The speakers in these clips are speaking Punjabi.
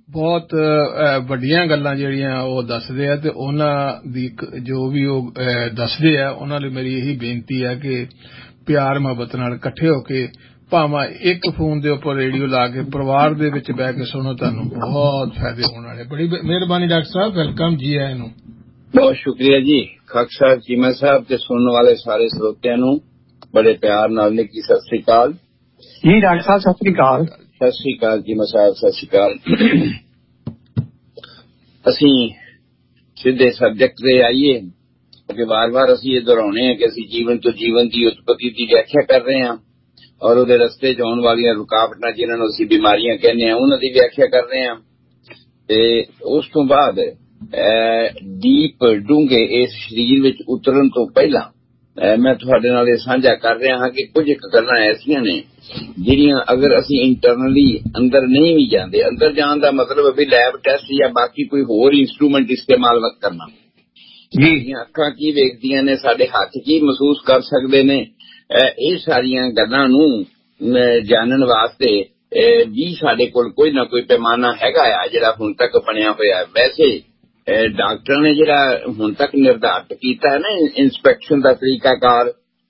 ਬਹੁਤ ਵੱਡੀਆਂ ਗੱਲਾਂ ਜਿਹੜੀਆਂ ਉਹ ਦੱਸਦੇ ਆ ਤੇ ਉਹਨਾਂ ਦੀ ਜੋ ਵੀ ਉਹ ਦੱਸਦੇ ਆ ਉਹਨਾਂ ਲਈ ਮੇਰੀ ਇਹੀ ਬੇਨਤੀ ਹੈ ਕਿ ਪਿਆਰ ਮੁਹੱਬਤ ਨਾਲ ਇਕੱਠੇ ਹੋ ਕੇ ਭਾਵੇਂ ਇੱਕ ਫੋਨ ਦੇ ਉੱਪਰ ਰੇਡੀਓ ਲਾ ਕੇ ਪਰਿਵਾਰ ਦੇ ਵਿੱਚ ਬਹਿ ਕੇ ਸੁਣੋ, ਤੁਹਾਨੂੰ ਬਹੁਤ ਫਾਇਦੇ ਹੋਣ ਵਾਲੇ। ਬੜੀ ਮਿਹਰਬਾਨੀ ਡਾਕਟਰ ਸਾਹਿਬ, ਵੈਲਕਮ ਜੀ ਆਇਆਂ ਨੂੰ। ਬਹੁਤ ਸ਼ੁਕਰੀਆ ਜੀ ਖਾਕ ਸਾਹਿਬ, ਚੀਮਾ ਸਾਹਿਬ ਤੇ ਸੁਣਨ ਵਾਲੇ ਸਾਰੇ ਸਰੋਤਿਆਂ ਨੂੰ ਬੜੇ ਪਿਆਰ ਨਾਲ ਨਿੱਘੀ ਸਤਿ ਸ੍ਰੀ ਅਕਾਲ ਜੀ। ਡਾਕਟਰ ਸਾਹਿਬ ਸਤਿ ਸ੍ਰੀ ਅਕਾਲ। ਸਤਿ ਸ੍ਰੀ ਅਕਾਲ ਚੀਮਾ ਸਾਹਿਬ, ਸਤਿ ਸ੍ਰੀ ਅਕਾਲ। ਅਸੀਂ ਸਿੱਧੇ ਸਬਜੈਕਟ ਤੇ ਆਈਏ ਕਿ ਵਾਰ-ਵਾਰ ਅਸੀਂ ਇਹ ਦੁਹਰਾਉਣੇ ਆ ਕਿ ਅਸੀਂ ਜੀਵਨ ਤੋਂ ਜੀਵਨ ਦੀ ਉਤਪਤੀ ਦੀ ਵਿਆਖਿਆ ਕਰ ਰਹੇ ਹਾਂ ਔਰ ਉਹਦੇ ਰਸਤੇ 'ਚ ਆਉਣ ਵਾਲੀਆਂ ਰੁਕਾਵਟਾਂ ਜਿਹਨਾਂ ਨੂੰ ਅਸੀਂ ਬਿਮਾਰੀਆਂ ਕਹਿੰਦੇ ਹਾਂ ਉਹਨਾਂ ਦੀ ਵਿਆਖਿਆ ਕਰ ਰਹੇ ਹਾਂ। ਤੇ ਉਸ ਤੋਂ ਬਾਅਦ ਡੀਪ ਡੂੰਘੇ ਇਸ ਸਰੀਰ ਵਿੱਚ ਉਤਰਨ ਤੋਂ ਪਹਿਲਾਂ ਮੈਂ ਤੁਹਾਡੇ ਨਾਲ ਇਹ ਸਾਂਝਾ ਕਰ ਰਿਹਾ ਹਾਂ ਕਿ ਕੁਝ ਗੱਲਾਂ ਐਸੀਆਂ ਨੇ ਜਿਹੜੀਆਂ ਅਗਰ ਅਸੀਂ ਇੰਟਰਨਲੀ ਅੰਦਰ ਨਹੀਂ ਵੀ ਜਾਂਦੇ, ਅੰਦਰ ਜਾਣ ਦਾ ਮਤਲਬ ਵੀ ਲੈਬ ਟੈਸਟ ਜਾਂ ਬਾਕੀ ਕੋਈ ਹੋਰ ਇੰਸਟਰੂਮੈਂਟ ਇਸਤੇਮਾਲ ਮਤ ਕਰਨਾ ਜੀ। ਅੱਖਾਂ ਕੀ ਵੇਖਦੀਆਂ ਨੇ, ਸਾਡੇ ਹੱਥ ਕੀ ਮਹਿਸੂਸ ਕਰ ਸਕਦੇ ਨੇ, ਇਹ ਸਾਰੀਆਂ ਗੱਲਾਂ ਨੂੰ ਜਾਣਨ ਵਾਸਤੇ ਵੀ ਸਾਡੇ ਕੋਲ ਕੋਈ ਨਾ ਕੋਈ ਪੈਮਾਨਾ ਹੈਗਾ ਆ ਜਿਹੜਾ ਹੁਣ ਤੱਕ ਬਣਿਆ ਹੋਇਆ। ਵੈਸੇ ਡਾਕਟਰ ਨੇ ਜਿਹੜਾ ਹੁਣ ਤੱਕ ਨਿਰਧਾਰਿਤ ਕੀਤਾ ਹੈ ਨਾ ਇੰਸਪੈਕਸ਼ਨ ਦਾ ਤਰੀਕਾਕਾਰ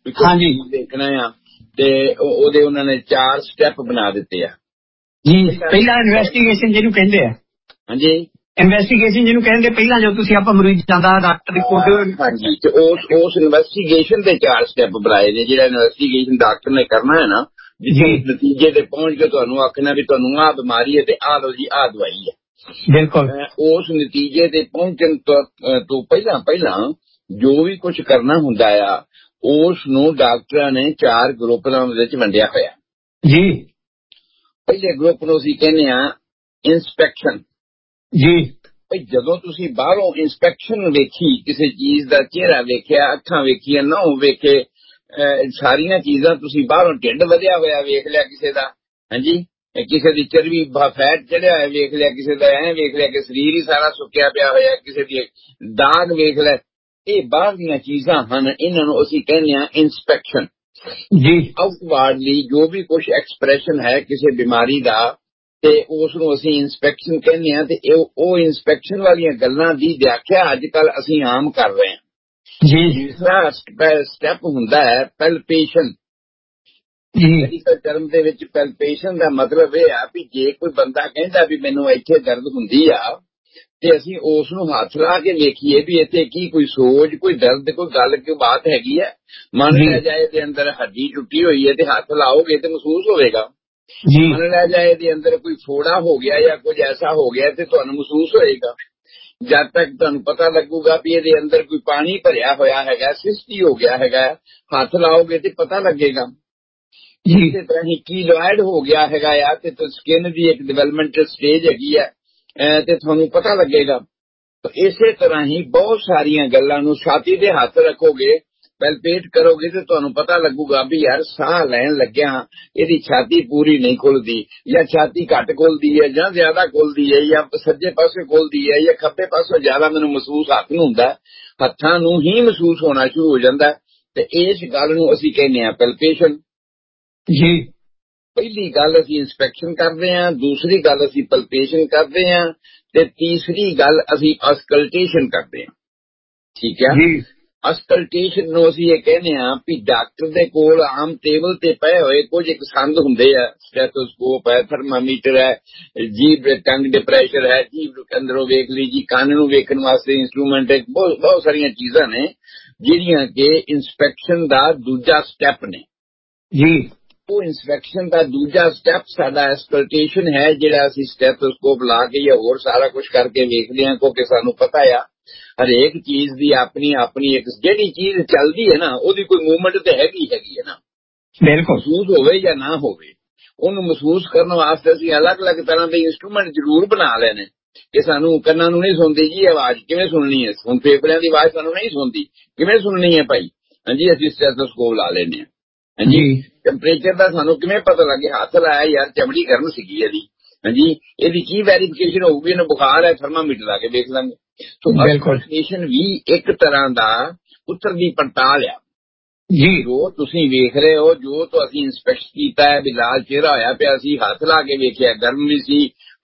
ਦੇਖਣਾ ਆ, ਤੇ ਉਹਦੇ ਉਹਨਾਂ ਨੇ 4 ਸਟੈਪ ਬਣਾ ਦਿੱਤੇ ਆ ਜੀ। ਪਹਿਲਾਂ ਇਨਵੈਸਟੀਗੇਸ਼ਨ ਜਿਹਨੂੰ ਕਹਿੰਦੇ ਆ, ਹਾਂਜੀ ਇਨਵੈਸਟੀਗੇਸ਼ਨ ਜਿਹਨੂੰ ਕਹਿੰਦੇ, ਪਹਿਲਾਂ ਜਦੋਂ ਤੁਸੀਂ ਆਪਾਂ ਮਰੀਜ਼ਾਂ ਦਾ ਡਾਕਟਰ ਰਿਪੋਰਟ, ਹਾਂਜੀ, ਤੇ ਉਸ ਇਨਵੈਸਟੀਗੇਸ਼ਨ ਦੇ 4 ਸਟੈਪ ਬਣਾਏ ਨੇ। ਜਿਹੜਾ ਇਨਵੈਸਟੀਗੇਸ਼ਨ ਡਾਕਟਰ ਨੇ ਕਰਨਾ ਹੈ ਨਾ, ਜਿਸ ਨਤੀਜੇ ਤੇ ਪਹੁੰਚ ਕੇ ਤੁਹਾਨੂੰ ਆਖਣਾ ਵੀ ਤੁਹਾਨੂੰ ਆਹ ਬਿਮਾਰੀ ਹੈ ਤੇ ਆਹ ਲਓ ਜੀ ਆਹ ਦਵਾਈ ਹੈ, ਬਿਲਕੁਲ ਉਸ ਨਤੀਜੇ ਤੇ ਪਹੁੰਚਣ ਤੋਂ ਪਹਿਲਾਂ ਜੋ ਵੀ ਕੁਝ ਕਰਨਾ ਹੁੰਦਾ ਆ ਉਸ ਨੂੰ ਡਾਕਟਰਾਂ ਨੇ 4 ਗਰੁੱਪਾਂ ਵਿੱਚ ਵੰਡਿਆ ਹੋਇਆ ਜੀ। ਪਹਿਲੇ ਗਰੁੱਪ ਨੂੰ ਅਸੀਂ ਕਹਿੰਦੇ ਆ ਇਨਸਪੈਕਸ਼ਨ ਜੀ। ਜਦੋਂ ਤੁਸੀਂ ਬਾਹਰੋਂ ਇਨਸਪੈਕਸ਼ਨ ਵੇਖੀ, ਕਿਸੇ ਚੀਜ਼ ਦਾ ਚਿਹਰਾ ਵੇਖਿਆ, ਅੱਖਾਂ ਵੇਖੀਆਂ, ਨਹੁੰ ਵੇਖੇ, ਸਾਰੀਆਂ ਚੀਜ਼ਾਂ ਤੁਸੀਂ ਬਾਹਰੋਂ ਢਿੱਡ ਵਧਿਆ ਹੋਇਆ ਵੇਖ ਲਿਆ ਕਿਸੇ ਦਾ, ਹਾਂਜੀ, ਕਿਸੇ ਦੀ ਚਰਬੀ ਫੈਟ ਚੜਿਆ ਹੋਇਆ ਵੇਖ ਲਿਆ, ਕਿਸੇ ਦਾ ਐਂ ਵੇਖ ਲਿਆ ਕਿ ਸਰੀਰ ਹੀ ਸਾਰਾ ਸੁੱਕਿਆ ਪਿਆ ਹੋਇਆ, ਕਿਸੇ ਦੀ ਦਾਗ ਵੇਖ ਲੈ, ਇਹ ਬਾਹਰ ਦੀਆਂ ਚੀਜ਼ਾਂ ਹਨ, ਇਹਨਾਂ ਨੂੰ ਅਸੀਂ ਕਹਿੰਦੇ ਹਾਂ ਇਨਸਪੈਕਸ਼ਨ ਜੀ। ਆਊਟਵਾਰਡਲੀ ਜੋ ਵੀ ਕੁਝ ਐਕਸਪ੍ਰੈਸ਼ਨ ਹੈ ਕਿਸੇ ਬਿਮਾਰੀ ਦਾ ਤੇ ਉਸ ਨੂੰ ਅਸੀਂ ਇਨਸਪੈਕਸ਼ਨ ਕਹਿੰਦੇ ਹਾਂ। ਤੇ ਉਹ ਇਨਸਪੈਕਸ਼ਨ ਵਾਲੀਆਂ ਗੱਲਾਂ ਦੀ ਵਿਆਖਿਆ ਅੱਜ ਕੱਲ ਅਸੀਂ ਆਮ ਕਰ ਰਹੇ ਹਾਂ ਜੀ। ਦੂਸਰਾ ਸਟੈਪ ਹੁੰਦਾ ਹੈ ਪੈਲਪੇਸ਼ਨ ਜੀ। ਮੈਡੀਕਲ ਟਰਮ ਦੇ ਵਿੱਚ ਪੈਲਪੇਸ਼ਨ ਦਾ ਮਤਲਬ ਇਹ ਆ ਵੀ ਜੇ ਕੋਈ ਬੰਦਾ ਕਹਿੰਦਾ ਵੀ ਮੈਨੂੰ ਇੱਥੇ ਦਰਦ ਹੁੰਦੀ ਆ ਤੇ ਅਸੀਂ ਉਸ ਨੂੰ ਹੱਥ ਲਾ ਕੇ ਵੇਖੀਏ ਵੀ ਇੱਥੇ ਕੀ ਕੋਈ ਸੋਜ, ਕੋਈ ਦਰਦ, ਕੋਈ ਗੱਲ, ਕੋਈ ਬਾਤ ਹੈਗੀ ਹੈ। ਮੰਨ ਲਿਆ ਜਾਏ ਦੇ ਅੰਦਰ ਹੱਡੀ ਟੁੱਟੀ ਹੋਈ ਹੈ ਤੇ ਹੱਥ ਲਾਓਗੇ ਤੇ ਮਹਿਸੂਸ ਹੋਵੇਗਾ। ਮੰਨ ਲਿਆ ਜਾਏ ਦੇ ਅੰਦਰ ਕੋਈ ਫੋੜਾ ਹੋ ਗਿਆ ਜਾਂ ਕੁਝ ਐਸਾ ਹੋ ਗਿਆ ਤੇ ਤੁਹਾਨੂੰ ਮਹਿਸੂਸ ਹੋਏਗਾ। ਜਦ ਤੱਕ ਤੁਹਾਨੂੰ ਪਤਾ ਲੱਗੂਗਾ ਵੀ ਇਹਦੇ ਅੰਦਰ ਕੋਈ ਪਾਣੀ ਭਰਿਆ ਹੋਇਆ ਹੈਗਾ, ਸਿਸਟੀ ਹੋ ਗਿਆ ਹੈਗਾ, ਹੱਥ ਲਾਓਗੇ ਤੇ ਪਤਾ ਲੱਗੇਗਾ। ਇਸੇ ਤਰ੍ਹਾਂ ਹੀ ਕੀਲੋਇਡ ਹੋ ਗਿਆ ਹੈਗਾ ਆ ਤੇ ਸਕਿਨ ਦੀ ਇੱਕ ਡਿਵੈਲਪਮੈਂਟਲ ਸਟੇਜ ਹੈਗੀ ਹੈ ਤੇ ਤੁਹਾਨੂੰ ਪਤਾ ਲੱਗੇਗਾ। ਇਸੇ ਤਰ੍ਹਾਂ ਹੀ ਬਹੁਤ ਸਾਰੀਆਂ ਗੱਲਾਂ ਨੂੰ ਛਾਤੀ ਦੇ ਹੱਥ ਰੱਖੋਗੇ, ਪੈਲਪੇਟ ਕਰੋਗੇ ਤੇ ਤੁਹਾਨੂੰ ਪਤਾ ਲੱਗੂਗਾ ਵੀ ਯਾਰ ਸਾਹ ਲੈਣ ਲੱਗਿਆ ਇਹਦੀ ਛਾਤੀ ਪੂਰੀ ਨਹੀਂ ਖੁੱਲਦੀ, ਜਾਂ ਛਾਤੀ ਘੱਟ ਖੁੱਲਦੀ ਹੈ ਜਾਂ ਜ਼ਿਆਦਾ ਖੁੱਲਦੀ ਹੈ, ਜਾਂ ਸੱਜੇ ਪਾਸੇ ਖੁੱਲਦੀ ਹੈ ਜਾਂ ਖੱਬੇ ਪਾਸੋਂ ਜ਼ਿਆਦਾ ਮੈਨੂੰ ਮਹਿਸੂਸ ਹੱਥ ਨੂੰ ਹੁੰਦਾ, ਹੱਥਾਂ ਨੂੰ ਹੀ ਮਹਿਸੂਸ ਹੋਣਾ ਸ਼ੁਰੂ ਹੋ ਜਾਂਦਾ। ਤੇ ਇਸ ਗੱਲ ਨੂੰ ਅਸੀਂ ਕਹਿੰਦੇ ਹਾਂ ਪੈਲਪੇਸ਼ਨ ਜੀ। ਪਹਿਲੀ ਗੱਲ ਅਸੀਂ ਇਨਸਪੈਕਸ਼ਨ ਕਰਦੇ ਹਾਂ, ਦੂਸਰੀ ਗੱਲ ਅਸੀਂ ਪੈਲਪੇਸ਼ਨ ਕਰਦੇ ਹਾਂ ਤੇ ਤੀਸਰੀ ਗੱਲ ਅਸੀਂ ਅਸਕਲਟੇਸ਼ਨ ਕਰਦੇ ਹਾਂ। ਠੀਕ ਹੈ ਜੀ। ਅਸਕਲਟੇਸ਼ਨ ਨੂੰ ਅਸੀਂ ਇਹ ਕਹਿੰਦੇ ਹਾਂ ਵੀ ਡਾਕਟਰ ਦੇ ਕੋਲ ਆਮ ਟੇਬਲ ਤੇ ਪਏ ਹੋਏ ਕੁਝ ਇੱਕ ਸੰਦ ਹੁੰਦੇ ਆ, ਸਟੈਥੋਸਕੋਪ ਹੈ, ਥਰਮਾਮੀਟਰ ਹੈ, ਜੀਭ ਟੰਗ ਦੇ ਪ੍ਰੈਸ਼ਰ ਹੈ, ਜੀਭ ਅੰਦਰੋਂ ਵੇਖ ਲਈ ਜੀ, ਕੰਨ ਨੂੰ ਵੇਖਣ ਵਾਸਤੇ ਇੰਸਟਰੂਮੈਂਟ ਹੈ, ਬਹੁਤ ਸਾਰੀਆਂ ਚੀਜ਼ਾਂ ਨੇ ਜਿਹੜੀਆਂ ਕਿ ਇਨਸਪੈਕਸ਼ਨ ਦਾ ਦੂਜਾ ਸਟੈਪ ਨੇ ਜੀ। ਉਹ ਇਨਸਪੈਕਸ਼ਨ ਦਾ ਦੂਜਾ ਸਟੈਪ ਸਾਡਾ ਐਸਕਲਟੇਸ਼ਨ ਹੈ, ਜਿਹੜਾ ਅਸੀਂ ਸਟੈਥੋਸਕੋਪ ਲਾ ਕੇ ਜਾਂ ਹੋਰ ਸਾਰਾ ਕੁਝ ਕਰਕੇ ਵੇਖਦੇ ਹਾਂ, ਕਿਉਂਕਿ ਸਾਨੂੰ ਪਤਾ ਆ ਹਰੇਕ ਚੀਜ਼ ਦੀ ਆਪਣੀ ਆਪਣੀ ਇੱਕ ਜਿਹੜੀ ਚੀਜ਼ ਚੱਲਦੀ ਹੈ ਨਾ ਉਹਦੀ ਕੋਈ ਮੂਵਮੈਂਟ ਤੇ ਹੈਗੀ ਹੈ ਨਾ, ਬਿਲਕੁਲ, ਮਹਿਸੂਸ ਹੋਵੇ ਜਾਂ ਨਾ ਹੋਵੇ। ਉਹਨੂੰ ਮਹਿਸੂਸ ਕਰਨ ਵਾਸਤੇ ਅਸੀਂ ਅਲੱਗ-ਅਲੱਗ ਤਰ੍ਹਾਂ ਦੇ ਇੰਸਟਰੂਮੈਂਟ ਜ਼ਰੂਰ ਬਣਾ ਲੈਣੇ ਕਿ ਸਾਨੂੰ ਕੰਨਾਂ ਨੂੰ ਨਹੀਂ ਸੁਣਦੀ ਜੀ ਆਵਾਜ਼, ਕਿਵੇਂ ਸੁਣਨੀ ਹੈ? ਹੁਣ ਫੇਫੜਿਆਂ ਦੀ ਆਵਾਜ਼ ਸਾਨੂੰ ਨਹੀਂ ਸੁਣਦੀ, ਕਿਵੇਂ ਸੁਣਨੀ ਹੈ ਭਾਈ? ਹਾਂਜੀ, ਅਸੀਂ ਸਟੈਥੋਸਕੋਪ ਲਾ ਲੈਂਦੇ ਹਾਂ। ਹਾਂਜੀ, ਟੈਂਪਰੇਚਰ ਦਾ ਸਾਨੂੰ ਕਿਵੇਂ ਪਤਾ ਲੱਗੇ? ਹੱਥ ਲਾਇਆ ਯਾਰ, ਚਮੜੀ ਗਰਮ ਸੀਗੀ ਇਹਦੀ, ਹਾਂਜੀ, ਇਹਦੀ ਕੀ ਵੈਰੀਫਿਕੇਸ਼ਨ ਹੋਊਗੀ? ਇਹਨੂੰ ਬੁਖਾਰ ਹੈ, ਥਰਮਾਮੀਟਰ ਲਾ ਕੇ ਦੇਖ ਲਾਂਗੇ। ਅਸਕਲਟੇਸ਼ਨ ਵੀ ਇੱਕ ਤਰ੍ਹਾਂ ਦਾ ਉੱਤਰ ਦੀ ਪੜਤਾਲ ਆ ਜੀ। ਜੋ ਤੁਸੀਂ ਵੇਖ ਰਹੇ ਹੋ, ਜੋ ਅਸੀਂ ਇੰਸਪੈਕਟ ਕੀਤਾ ਹੈ ਵੀ ਲਾਲ ਚਿਹਰਾ ਹੋਇਆ ਪਿਆ ਸੀ, ਹੱਥ ਲਾ ਕੇ ਵੇਖਿਆ, ਗਰਮ ਵੀ ਸੀ,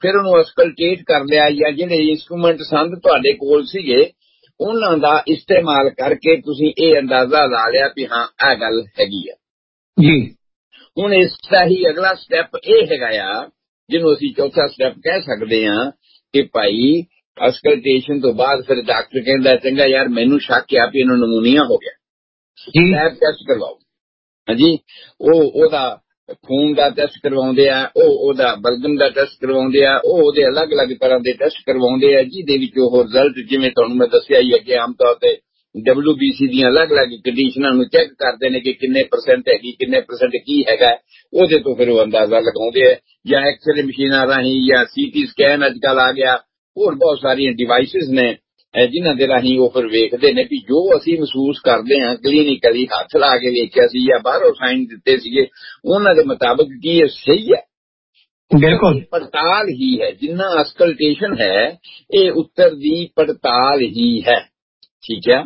ਫਿਰ ਉਹਨੂੰ ਅਸਕਲਟੇਟ ਕਰ ਲਿਆ ਜਾਂ ਜਿਹੜੇ ਇੰਸਟਰੂਮੈਂਟ ਸੰਦ ਤੁਹਾਡੇ ਕੋਲ ਸੀਗੇ ਉਹਨਾਂ ਦਾ ਇਸਤੇਮਾਲ ਕਰਕੇ ਤੁਸੀਂ ਇਹ ਅੰਦਾਜ਼ਾ ਲਾ ਲਿਆ ਵੀ ਹਾਂ ਇਹ ਗੱਲ ਹੈਗੀ ਆ ਜੀ। ਹੁਣ ਇਸ ਦਾ ਹੀ ਅਗਲਾ ਸਟੈਪ ਇਹ ਹੈਗਾ ਆ ਜਿਹਨੂੰ ਅਸੀਂ ਚੌਥਾ ਸਟੈਪ ਕਹਿ ਸਕਦੇ ਹਾਂ ਕਿ ਭਾਈ ਅਸਕਲਟੇਸ਼ਨ ਤੋਂ ਬਾਅਦ ਫਿਰ ਡਾਕਟਰ ਕਹਿੰਦਾ ਚੰਗਾ ਯਾਰ ਮੈਨੂੰ ਸ਼ੱਕ ਆ ਵੀ ਇਹਨੂੰ ਨਮੂਨੀਆ ਹੋ ਗਿਆ ਲੈਬ ਟੈਸਟ ਕਰਵਾਓ। ਹਾਂਜੀ, ਉਹਦਾ ਖੂਨ ਦਾ ਟੈਸਟ ਕਰਵਾਉਂਦੇ ਆ, ਉਹਦਾ ਬਲਗਮ ਦਾ ਟੈਸਟ ਕਰਵਾਉਂਦੇ ਆ, ਉਹਦੇ ਅਲੱਗ-ਅਲੱਗ ਤਰ੍ਹਾਂ ਦੇ ਟੈਸਟ ਕਰਵਾਉਂਦੇ ਆ ਜਿਹਦੇ ਵਿੱਚ ਉਹ ਰਿਜ਼ਲਟ ਜਿਵੇਂ ਤੁਹਾਨੂੰ ਮੈਂ ਦੱਸਿਆ ਹੀ ਹੈ ਕਿ ਆਮ ਤੌਰ ਤੇ WBC ਦੀਆਂ ਅਲੱਗ-ਅਲੱਗ ਕੰਡੀਸ਼ਨਾਂ ਨੂੰ ਚੈੱਕ ਕਰਦੇ ਨੇ ਕਿ ਕਿੰਨੇ ਪਰਸੈਂਟ ਹੈਗੀ ਕਿੰਨੇ ਪਰਸੈਂਟ ਕੀ ਹੈਗਾ, ਉਹਦੇ ਤੋਂ ਫਿਰ ਉਹ ਅੰਦਾਜ਼ਾ ਲਗਾਉਂਦੇ ਆ ਜਾਂ ਐਕਸਰੇ ਮਸ਼ੀਨਾਂ ਰਾਹੀਂ ਜਾਂ CT ਸਕੈਨ ਅੱਜ ਕੱਲ੍ਹ ਆ ਗਿਆ, ਹੋਰ ਬਹੁਤ ਸਾਰੀਆਂ ਡਿਵਾਈਸਿਸ ਨੇ ਜਿਨ੍ਹਾਂ ਦੇ ਰਾਹੀਂ ਉਹ ਫਿਰ ਵੇਖਦੇ ਨੇ ਵੀ ਜੋ ਅਸੀਂ ਮਹਿਸੂਸ ਕਰਦੇ ਹਾਂ ਕਲੀਨਿਕਲੀ ਹੱਥ ਲਾ ਕੇ ਵੇਖਿਆ ਸੀ ਜਾਂ ਬਾਹਰੋਂ ਸਾਈਨ ਦਿੱਤੇ ਸੀਗੇ ਉਹਨਾਂ ਦੇ ਮੁਤਾਬਕ ਕੀ ਇਹ ਸਹੀ ਹੈ। ਬਿਲਕੁਲ ਪੜਤਾਲ ਹੀ ਹੈ, ਜਿੰਨਾ ਅਸਕਲਟੇਸ਼ਨ ਹੈ ਇਹ ਉੱਤਰ ਦੀ ਪੜਤਾਲ ਹੀ ਹੈ। ਠੀਕ ਹੈ